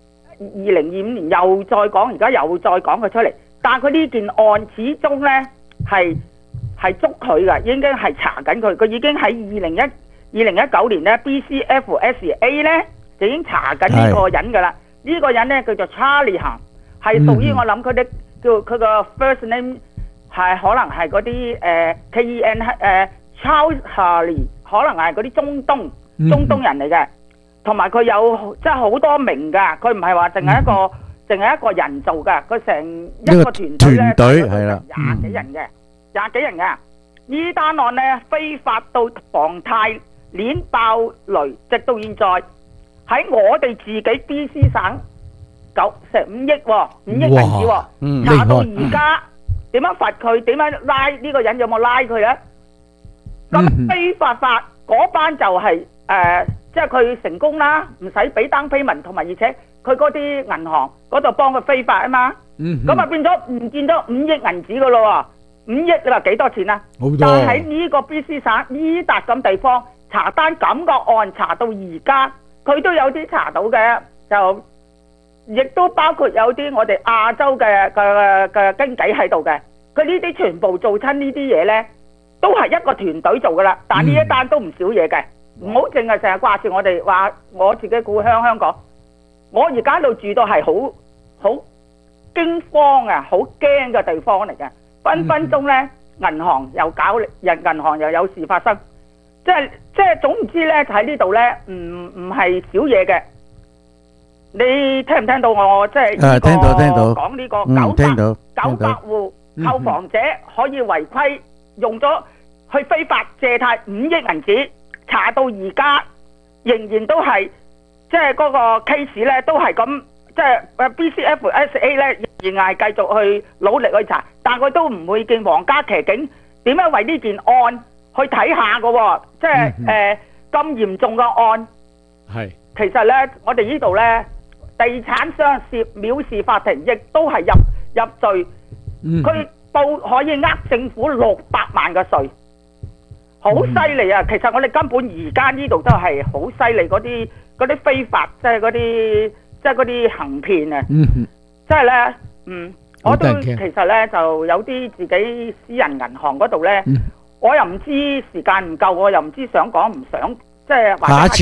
2025年又再講，而家又再講佢出嚟，但係佢呢件案始終咧係捉佢㗎，已經係查緊佢，佢已經喺2019年咧 BCFSA 咧就已經查緊呢個人㗎啦。呢個人咧叫做 Charlie 行，係屬於我諗佢啲叫佢個 first name 係可能係嗰啲KEN Charles Harley，可能係嗰啲中東人嚟嘅。 同埋佢有即係好多名㗎，佢唔係話淨係一個人做㗎，佢成一個團隊咧， 係啦， 廿幾人嘅。呢單案咧非法到房貸鏈爆雷，直到現在喺我哋自己 BC 省成5億喎，5億銀紙喎，查到而家點樣罰佢？點樣拉呢個人？有冇拉佢咧？咁非法嗰班就係即係佢成功啦，唔使俾單payment，同埋而且佢嗰啲銀行嗰度幫佢非法啊嘛，咁啊變咗唔見咗5億銀紙噶咯喎，5億你話幾多錢啊？好多。但係喺呢個 BC 省呢笪咁地方查單咁個案查到而家，佢都有啲查到嘅，就亦都包括有啲我哋亞洲嘅經紀喺度嘅，佢呢啲全部做親呢啲嘢咧，都係一個團隊做噶啦，但呢一單都唔少嘢嘅。唔好淨係成日掛住我哋話我自己故鄉香港，我而家喺度住到係好驚慌啊，好驚嘅地方嚟嘅，分分鐘咧銀行又有事發生，即係總唔知咧喺呢度咧唔係少嘢嘅。你聽唔聽到我即係聽到講呢個900戶購房者可以違規用咗去非法借貸5億銀紙？查到而家仍然都係即係嗰個 case 咧都係咁，即係 BCFSA 咧仍然係繼續去努力去查，但佢都唔會見皇家騎警點樣為呢件案去睇下嘅喎，即係咁嚴重嘅案。係其實咧，我哋呢度咧地產商涉藐視法庭，亦都係入罪，佢報可以呃政府600萬嘅稅。好犀利啊！其實我哋根本而家呢度都係好犀利，嗰啲非法，即係嗰啲行騙啊！即係咧，我都其實咧就有啲自己私人銀行嗰度咧，我又唔知時間唔夠，我又唔知想講唔想，即係話下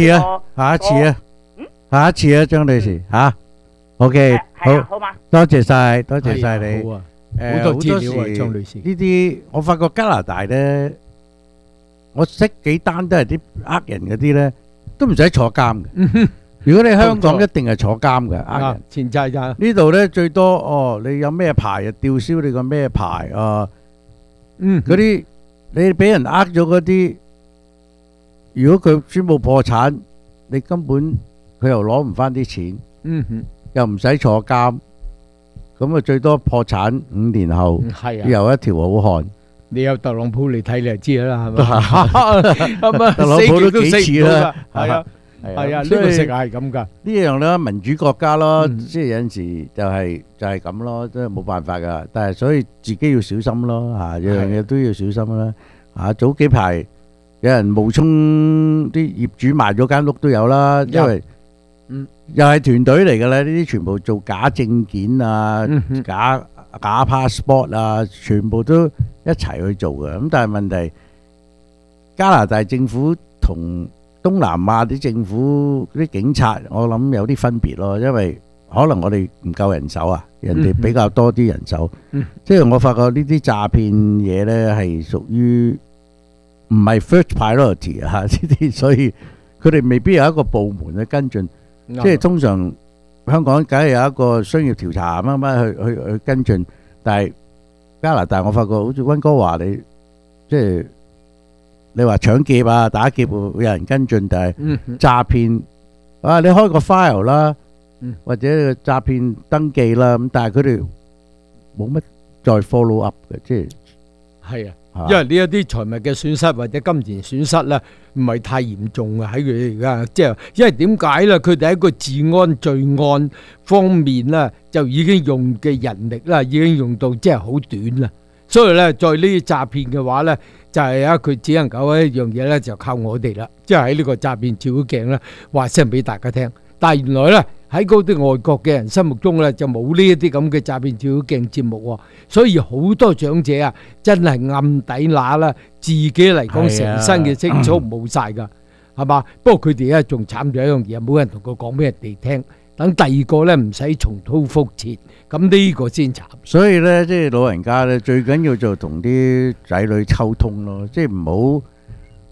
一次啊，張女士嚇 ，OK， 好嘛， 多謝晒你。 好多資料啊，張女士。 呢啲我發覺加拿大咧。我識幾單都係啲呃人嗰啲咧，都唔使坐監嘅。如果你香港一定係坐監嘅，呃人前債咋？ 呢度咧最多你有咩牌啊？吊銷你個咩牌啊？嗰啲你俾人呃咗嗰啲，如果佢宣布破產，你根本佢又攞唔翻啲錢，又唔使坐監，咁啊最多破產5年後，又一條好漢。 你有特朗普嚟睇你就知啦，係咪？ 特朗普都幾次啦， 係啊，呢個世界係咁噶。 呢樣咧民主國家咯，即係有陣時就係咁咯，真係冇辦法噶。但係所以自己要小心咯，樣嘢都要小心啦。早幾排有人冒充啲業主賣咗間屋都有啦，因為又係團隊嚟噶啦，呢啲全部做假證件啊，假 passport 啊，全部都一齊去做嘅。咁但係問題，加拿大政府同東南亞啲政府啲警察，我諗有啲分別咯。因為可能我哋唔夠人手啊，人哋比較多啲人手。即係我發覺呢啲詐騙嘢呢係屬於唔係 first priority 啊，呢啲所以佢哋未必有一個部門去跟進。即係通常。香港梗係有一個商業調查乜乜去跟進，但係加拿大我發覺好似溫哥華你即係你話搶劫啊打劫會有人跟進，但係詐騙你開個 file 啦，或者詐騙登記啦，咁但係佢哋冇乜再 follow up 嘅，即係係啊。因為呢一啲財物嘅損失或者金錢損失咧，唔係太嚴重啊！喺佢哋而家，即係因為點解咧？佢哋喺個治安罪案方面咧，就已經用嘅人力啦，已經用到即係好短啦。所以咧，在呢啲詐騙嘅話咧，就係佢只能夠一樣嘢咧，就靠我哋啦。即係喺呢個詐騙照鏡咧，話聲俾大家聽。但係原來咧，喺嗰啲外國嘅人心目中咧，就冇呢一啲咁嘅詐騙照鏡節目喎，所以好多長者啊，真係暗底乸啦，自己嚟講成身嘅積蓄冇晒㗎，係嘛？不過佢哋咧仲慘咗一樣嘢，冇人同佢講俾人哋聽，等第二個咧唔使重蹈覆轍，咁呢個先慘。 所以咧，即係老人家咧，最緊要就同啲仔女溝通咯，即係唔好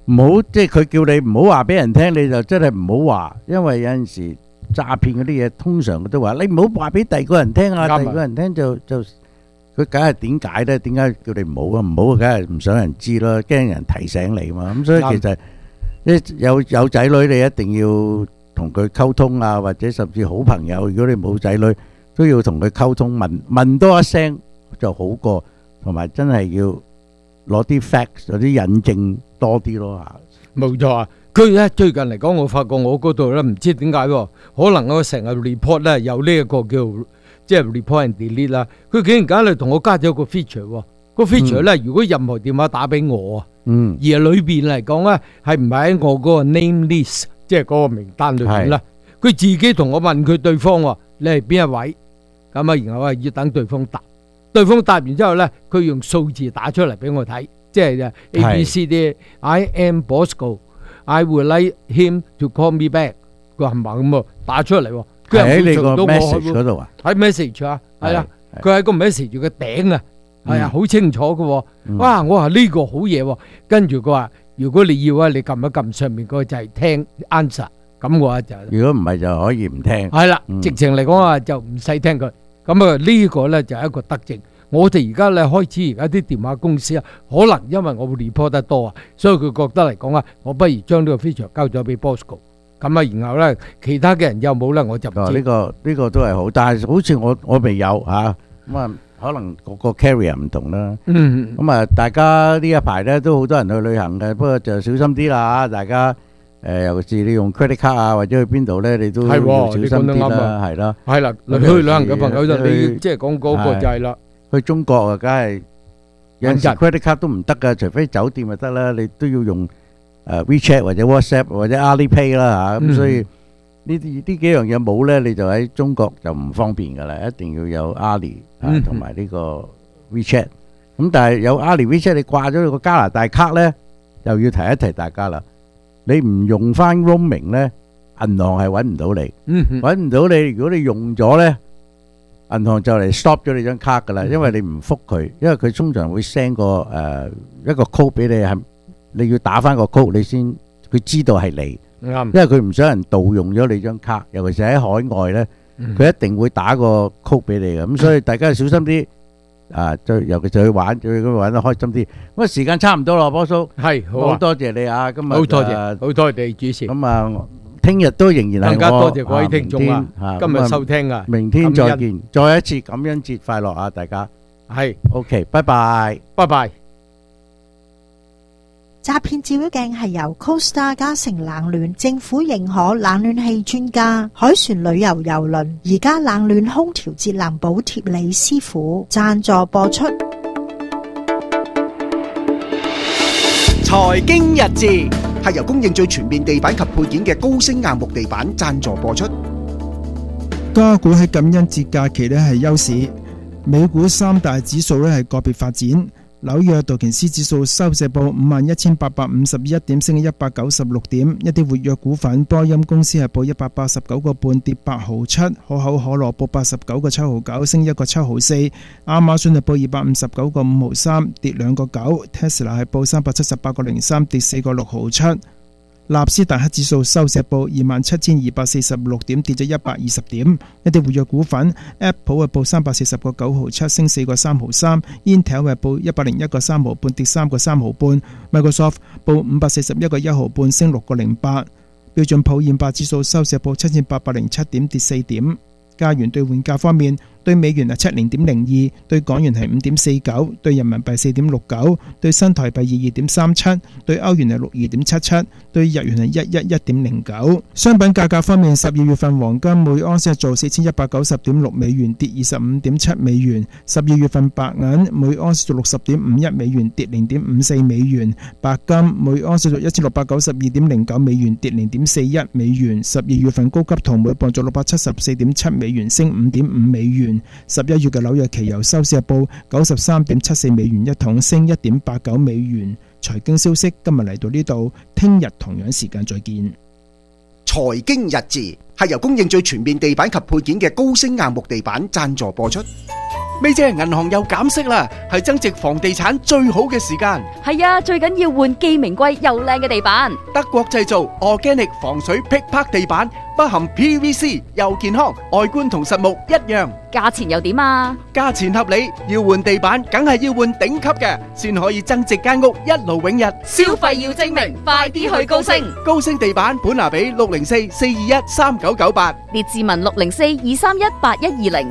唔好即係佢叫你唔好話俾人聽，你就真係唔好話，因為有陣時詐騙嗰啲嘢，通常都話你唔好話俾第二個人聽啊，第二個人聽就佢梗係點解咧？點解叫你唔好啊？唔好梗係唔想人知咯，驚人提醒你嘛。咁所以其實有仔女，你一定要同佢溝通啊，或者甚至好朋友，如果你冇仔女，都要同佢溝通，問多一聲就好過，同埋真係要攞啲 facts 有啲引證多啲咯嚇。 冇錯啊！佢咧最近嚟講，我發覺我嗰度咧唔知點解喎，可能我成日 report 咧有呢一個叫即係 report and delete 啦。佢竟然間嚟同我加咗個 feature 喎，個 feature 咧如果任何電話打俾我啊，而裏邊嚟講咧係唔係喺我嗰個 name list， 即係嗰個名單裏邊啦，佢自己同我問佢對方喎，你係邊一位？咁啊，然後啊要等對方答，對方答完之後咧，佢用數字打出嚟俾我睇，即係 A B C D，I am Bosco。I would like him to call me back。佢係咪咁啊？打出嚟喎，佢喺你個 message 嗰度啊？ 喺 message 啊，係啊，佢喺個 message 嘅頂啊，係啊，好清楚嘅。哇！我話呢個好嘢喎，跟住佢話：如果你要啊，你撳一撳上面嗰個就係聽 answer。咁我話就如果唔係就可以唔聽。 係啦，直情嚟講啊，就唔使聽佢。咁啊，呢個咧就係一個德政。我哋而家咧開始，而家啲電話公司啊，可能因為我 report 得多啊，所以佢覺得嚟講啊，我不如將呢個 feature 交咗俾 Bosco。咁啊，然後咧其他嘅人有冇咧，我就唔知。 呢個都係好，但係好似我未有嚇，咁啊可能個 carrier 唔同啦。咁啊，大家呢一排咧都好多人去旅行嘅，不過就小心啲啦嚇，大家尤其是你用 credit card 啊，或者去邊度咧，你都要小心啲啦，係啦。 係啦，去旅行嘅朋友就你即係講嗰個就係啦。 去中國啊，梗係有陣時 credit card 都唔得噶，除非酒店就得啦，你都要用WeChat 或者 WhatsApp 或者 Alipay 啦嚇，咁所以呢幾樣嘢冇咧，你就喺中國就唔方便噶啦，一定要有 Ali 同埋呢個 WeChat。咁但係有 Ali WeChat，你掛咗個加拿大卡咧，又要提一提大家啦，你唔用翻 roaming 咧，銀行係揾唔到你，揾唔到你，如果你用咗咧。銀行就嚟 stop 咗你張卡噶啦，因為你唔覆佢，因為佢通常會 send 個一個 code 俾你，係你要打翻個 code 你先，佢知道係你，因為佢唔想人盜用咗你張卡，尤其是喺海外咧，佢一定會打個 code 俾你嘅，咁所以大家小心啲啊！尤其就去玩，最咁玩得開心啲。咁啊，時間差唔多啦，波叔， 係好多謝你啊！今日好多謝，好多謝你主持。 咁啊。聽日都仍然係我， 更加多謝各位聽眾啊！今日收聽啊， 明天再見，再一次感恩節快樂啊！大家係 OK，拜拜， 拜拜。 詐騙照妖鏡係由 Costa 嘉誠冷暖政府認可冷暖氣專家海船旅遊郵輪而家冷暖空調節能補貼李師傅贊助播出。 財經日誌係由供應最全面地板及配件嘅高升硬木地板贊助播出。 加股喺感恩節假期呢係休市，美股三大指數呢係個別發展。紐約道瓊斯指數收市報51,851點，升196點。一啲活躍股份，波音公司係報189個半，跌8毫7；可口可樂報89個7毫9，升1個7毫4；亞馬遜係報259個5毫3，跌2個9； Tesla 係報378個03，跌4個6毫7。納斯達克指數收市報27,246點，跌咗120點。一啲活躍股份 ，Apple 係報340個9毫7，升4個3毫3 ；Intel 係報101個3毫半，跌3個3毫半 ；Microsoft 報541個1毫半，升6個08。標準普爾500指數收市報7,807點，跌4點。加元兌換價方面，對美元係70.02，對港元係5.49，對人民幣4.69，對新台幣22.37，對歐元係62.77，對日元係111.09。商品價格方面，12月份黃金每盎司係做4190.6美元，跌25.7美元；12月份白銀每盎司做60.51美元，跌0.54美元；白金每盎司做1692.09美元，跌0.41美元；12月份高級銅每磅做674.7美元，升5.5美元。11月嘅紐約期油收市報93.74美元一桶，升1.89美元。財經消息今日嚟到呢度，聽日同樣時間再見。 財經日誌係由供應最全面地板及配件嘅高升硬木地板贊助播出。 咪姐，銀行又減息啦，係增值房地產最好嘅時間。 係啊，最緊要換既名貴又靚嘅地板。 德國製造 Organic 防水劈拍地板，不含 PVC， 又健康，外觀同實木一樣。 價錢又點啊？ 價錢合理，要換地板梗係要換頂級嘅，先可以增值間屋一勞永逸。 消費要精明，快啲去高升。 高升地板本拿比604-421-3998， 列治文604-231-8120。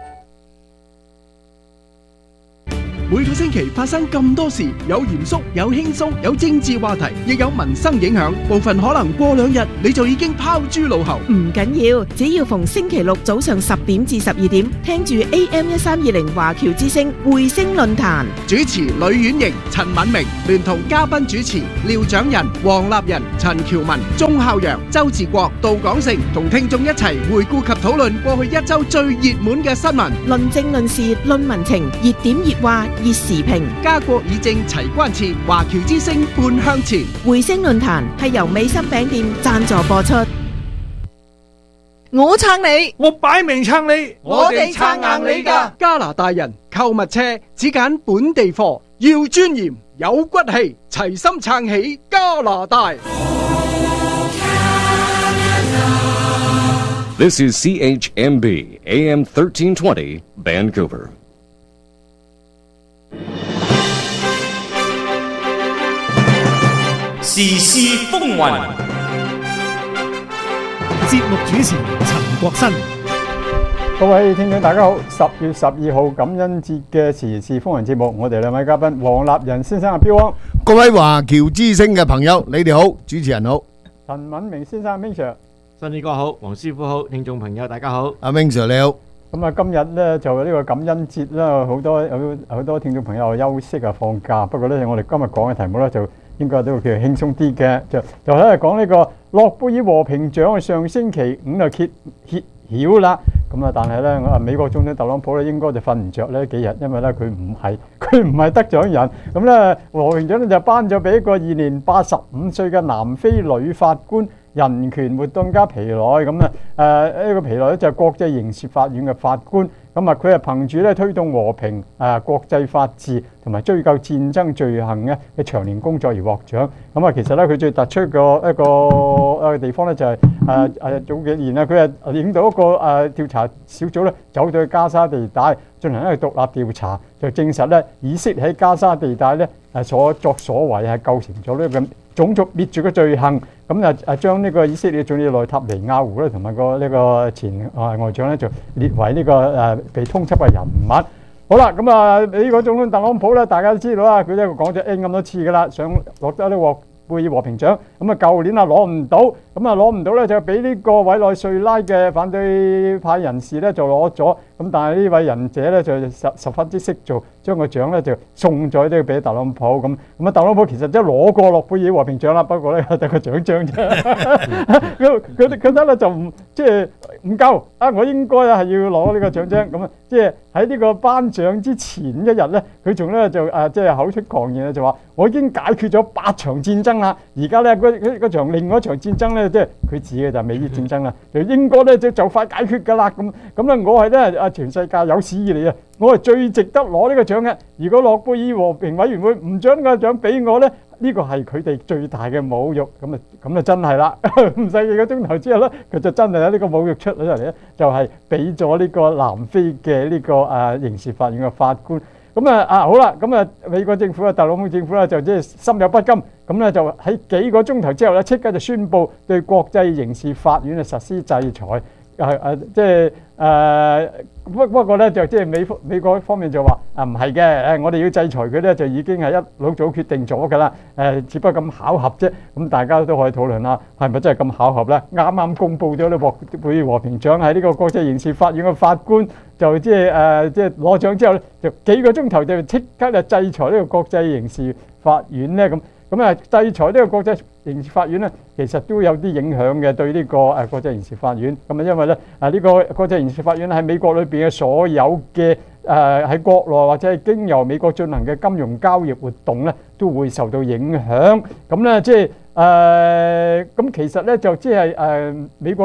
每個星期發生咁多事，有嚴肅，有輕鬆，有政治話題，亦有民生影響。部分可能過2日你就已經拋諸腦後。 唔緊要，只要逢星期六早上10點至12點，聽住 AM1320華僑之聲匯聲論壇。 主持呂婉瑩、陳敏明，聯同嘉賓主持廖長仁、黃立仁、陳喬文、鐘孝陽、周志國、杜廣成，同聽眾一齊回顧及討論過去一周最熱門嘅新聞， 論政論事論民情，熱點熱話熱時評， 家國議政齊關切，華僑之聲半向前。 匯聲論壇係由美心餅店贊助播出。 我撐你， 我擺明撐你， 我哋撐硬你㗎。 加拿大人購物車只揀本地貨，要尊嚴有骨氣，齊心撐起加拿大。 This is CHMB AM 1320 Vancouver. 時事風雲， 節目主持陳國新。 各位聽眾大家好，10月12號感恩節嘅時事風雲節目，我哋兩位嘉賓黃立仁先生阿彪汪， 各位華僑之聲嘅朋友，你哋好，主持人好， 陳敏明先生 Ming Sir， 新宇哥好，黃師傅好，聽眾朋友大家好， 阿 Ming Sir 你好。 咁啊，今日咧就呢個感恩節啦，好多聽眾朋友休息啊放假，不過咧我哋今日講嘅題目咧就應該都叫做輕鬆啲嘅，就喺度講呢個諾貝爾和平獎上星期5就揭曉啦。咁啊，但係咧美國總統特朗普咧應該就瞓唔着呢幾日，因為咧佢唔係得獎人。咁咧和平獎咧就頒咗俾一個現年85歲嘅南非女法官。人權活動家皮萊咁啊，呢個皮萊咧就係國際刑事法院嘅法官，咁啊佢係憑住咧推動和平、國際法治同埋追究戰爭罪行嘅長年工作而獲獎。咁啊，其實咧佢最突出嘅一個地方咧就係早幾年啊，佢係領導一個調查小組咧走到去加沙地帶進行一個獨立調查，就證實咧以色列喺加沙地帶咧所作所為係構成咗呢個種族滅絕嘅罪行。咁將呢個以色列總理內塔尼亞胡咧同埋呢個前外長咧就列為呢個被通緝嘅人物。好啦，咁啊美國總統特朗普咧，大家都知道啦，佢呢個講咗 N 咁多次噶啦，想獲得呢個諾貝爾和平獎。咁啊舊年攞唔到，咁啊攞唔到咧就俾呢個委內瑞拉嘅反對派人士咧就攞咗。咁但係呢位仁者咧就十分之識做，將個獎咧就送咗都要俾特朗普咁。咁啊特朗普其實都攞過諾貝爾和平獎啦，不過咧得個獎章啫。佢覺得咧就唔夠啊！我應該係要攞呢個獎章。咁啊即係喺呢個頒獎之前一日咧，佢仲咧就口出狂言就話我已經解決咗8場戰爭啦。而家咧嗰場另外一場戰爭咧，即係佢指嘅就係美伊戰爭啦，就應該咧就快解決㗎啦。咁咧我係咧全世界有史以嚟啊，我係最值得攞呢個獎嘅。如果諾貝爾和平委員會唔將呢個獎俾我咧，呢個係佢哋最大嘅侮辱。咁啊真係啦，唔使幾個鐘頭之後咧，佢就真係有呢個侮辱出咗嚟咧，就係俾咗呢個南非嘅呢個刑事法院嘅法官。咁好啦，咁美國政府特朗普政府咧就即係心有不甘，咁咧就喺幾個鐘頭之後咧，即刻就宣布對國際刑事法院實施制裁。不過咧就即係美國方面就話唔係嘅，我哋要制裁佢咧就已經係一老早決定咗㗎啦，只不過咁巧合啫。咁大家都可以討論啦，係咪真係咁巧合咧？啱啱公佈咗呢諾貝爾和平獎喺呢個國際刑事法院嘅法官就即係攞獎之後咧，就幾個鐘頭就即刻就制裁呢個國際刑事法院咧咁。制裁呢個國際刑事法院咧，其實都有啲影響嘅對呢個國際刑事法院。咁因為咧呢個國際刑事法院喺美國裏邊嘅所有嘅喺國內或者係經由美國進行嘅金融交易活動咧，都會受到影響。咁咧即係咁其實咧就即係美國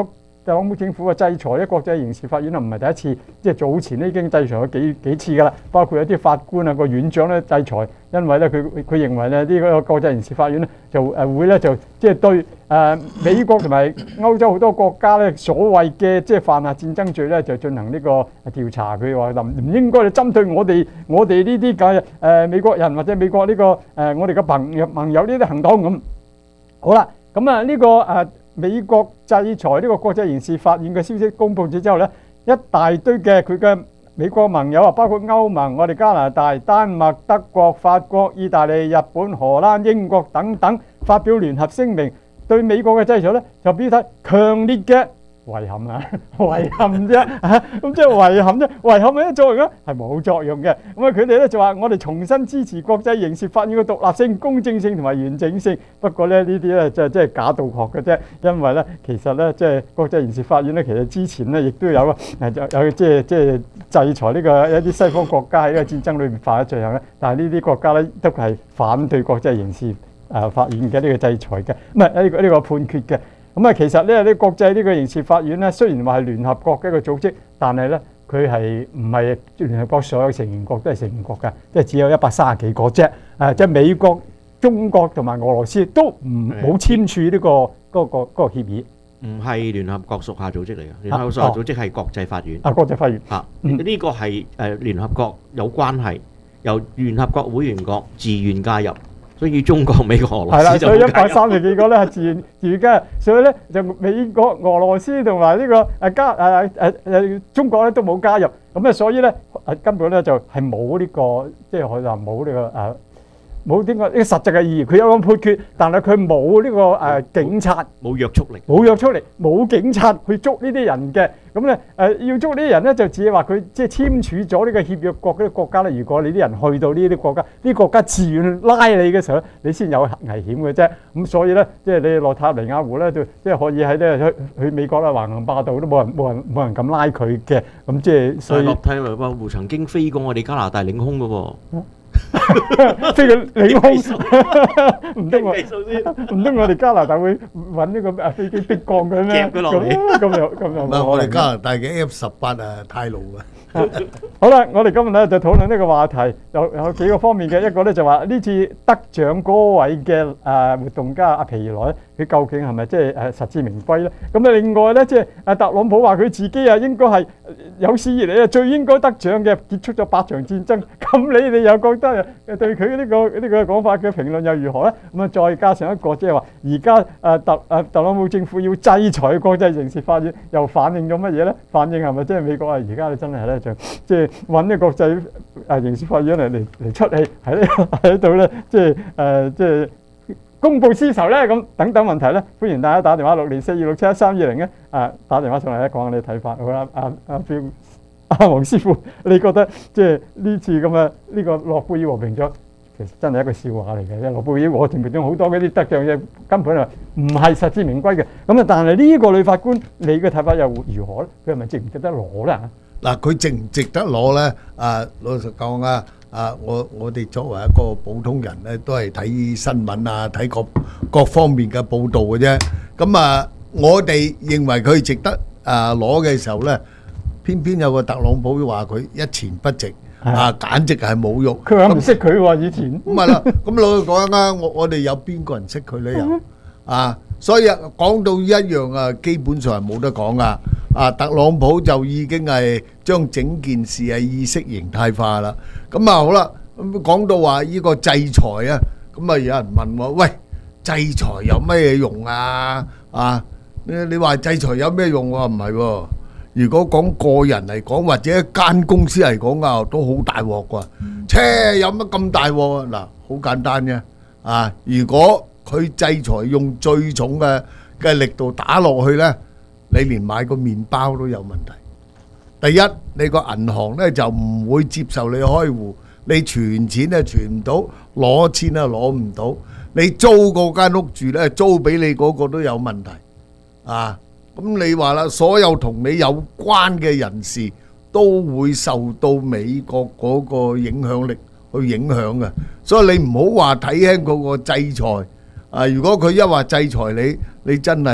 特朗普政府嘅制裁咧，國際刑事法院啊唔係第一次，即係早前咧已經制裁咗幾次㗎啦，包括有啲法官啊個院長咧制裁，因為咧佢認為咧呢個國際刑事法院咧就會咧就即係對美國同埋歐洲好多國家咧所謂嘅即係犯下戰爭罪咧就進行呢個調查，佢話唔應該針對我哋呢啲嘅美國人或者美國呢個我哋嘅盟友呢啲行動咁。好啦，咁啊呢個美國制裁呢個國際刑事法院嘅消息公佈咗之後咧，一大堆嘅佢嘅美國盟友啊，包括歐盟、我哋加拿大、丹麥、德國、法國、意大利、日本、荷蘭、英國等等，發表聯合聲明，對美國嘅制裁咧就表達強烈嘅遺憾啊，遺憾啫，咁即係遺憾啫，遺憾有咩作用咧？係冇作用嘅。咁啊，佢哋咧就話我哋重新支持國際刑事法院嘅獨立性、公正性同埋完整性。不過咧呢啲咧就即係假道學嘅啫，因為咧其實咧即係國際刑事法院咧其實之前咧亦都有即係制裁呢個一啲西方國家喺呢個戰爭裏面犯咗罪行咧，但係呢啲國家咧都係反對國際刑事法院嘅呢個制裁嘅，唔係呢個判決嘅。咁啊，其實咧呢國際呢個刑事法院咧，雖然話係聯合國嘅一個組織，但係咧佢係唔係聯合國所有成員國都係成員國㗎，即係只有130幾個啫。即係美國、中國同埋俄羅斯都冇簽署呢個協議。 唔係聯合國屬下組織嚟嘅，聯合國屬下組織係國際法院。 國際法院呢個係聯合國有關係，由聯合國會員國自願加入。所以中國、美國、俄羅斯就冇加入。 所以130幾個咧係自願加入，所以咧就美國、俄羅斯同埋呢個中國咧都冇加入，咁啊所以咧根本咧就係冇呢個即係可以話冇呢個冇呢個實際嘅意義。佢有個判決，但係佢冇呢個警察， 冇約束力， 冇警察去捉呢啲人嘅。咁咧要捉呢啲人咧，就只係話佢即係簽署咗呢個協約國嗰啲國家咧。如果你啲人去到呢啲國家，呢啲國家自願拉你嘅時候，你先有危險嘅啫。咁所以咧，即係你落塔尼亞胡咧，就即係可以喺咧去美國啦，橫行霸道都冇人敢拉佢嘅。咁即係所以。 落塔尼亞胡曾經飛過我哋加拿大領空嘅喎。 飛個領空，唔通我哋加拿大會揾呢個飛機逼降佢咩？ 夾佢落嚟， 咁又唔係我哋加拿大嘅 F18太老啊！ 好啦，我哋今日咧就討論呢個話題，有幾個方面嘅。一個咧就話呢次得獎嗰位嘅活動家阿皮萊，佢究竟係咪即係實至名歸咧？咁啊，另外咧即係特朗普話佢自己啊應該係有史以嚟啊最應該得獎嘅，結束咗8場戰爭。咁你哋又覺得對佢呢個講法嘅評論又如何咧？咁啊，再加上一個即係話而家特朗普政府要制裁國際刑事法院，又反映咗乜嘢咧？反映係咪即係美國啊而家真係咧？即係揾啲國際刑事法院嚟出氣喺度咧，即係公報私仇咧咁等等問題咧，歡迎大家打電話604267132咧，打電話上嚟咧講下你睇法。好啦，黃師傅，你覺得即係呢次咁嘅呢個諾貝爾和平獎，其實真係一個笑話嚟嘅。諾貝爾和平獎好多嗰啲得獎嘅根本係唔係實至名歸嘅。咁啊，但係呢個女法官，你嘅睇法又如何咧？佢係咪值唔值得攞咧？ 嗱，佢值唔值得攞咧？老實講啊，我哋作為一個普通人咧，都係睇新聞啊，睇各方面嘅報導嘅啫。咁啊，我哋認為佢值得攞嘅時候咧，偏偏有個特朗普話佢一錢不值，簡直係侮辱。 佢話唔識佢喎，以前。 咁係啦，咁老實講啊，我哋有邊個人識佢咧？又所以講到一樣啊，基本上係冇得講噶。特朗普就已經係將整件事係意識形態化啦。咁好啦，咁講到話呢個制裁啊，咁有人問我：喂，制裁有咩用啊？你話制裁有咩用喎？唔係喎。如果講個人嚟講，或者一間公司嚟講啊，都好大鑊㗎。有乜咁大鑊啊？嗱，好簡單嘅。如果佢制裁用最重嘅力度打落去呢，你連買個麵包都有問題。第一，你個銀行呢就唔會接受你開戶，你存錢呢存唔到，攞錢呢攞唔到，你租嗰間屋住呢，租俾你嗰個都有問題。咁你話啦，所有同你有關嘅人士都會受到美國嗰個影響力去影響嘅，所以你唔好話睇輕嗰個制裁。如果佢一話制裁你，你真係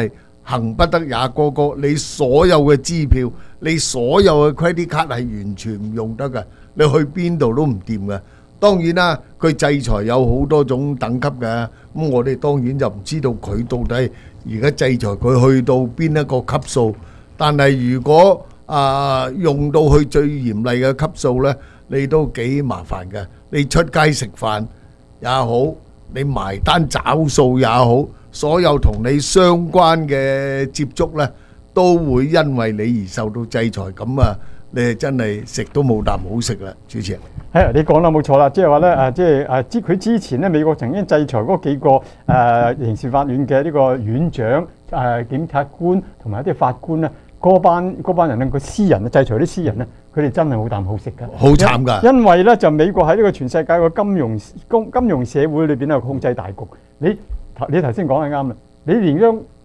行不得也哥哥，你所有嘅支票，你所有嘅 credit card 係完全唔用得嘅，你去邊度都唔掂嘅。當然啦，佢制裁有好多種等級嘅，咁我哋當然就唔知道佢到底而家制裁佢去到邊一個級數。但係如果用到去最嚴厲嘅級數呢，你都幾麻煩嘅。你出街食飯也好，你埋單找數也好，所有同你相關嘅接觸呢，都會因為你而受到制裁。咁啊，你係真係食都冇啖好食啦，主持人。 係你講得冇錯啦，即係話咧佢之前咧美國曾經制裁嗰幾個刑事法院嘅呢個院長、檢察官同埋一啲法官咧，嗰班人咧，個私人制裁啲私人咧，佢哋真係冇啖好食㗎， 好慘㗎。 因為咧就美國喺呢個全世界個金融社會裏邊咧控制大局。你頭先講係啱啦，你連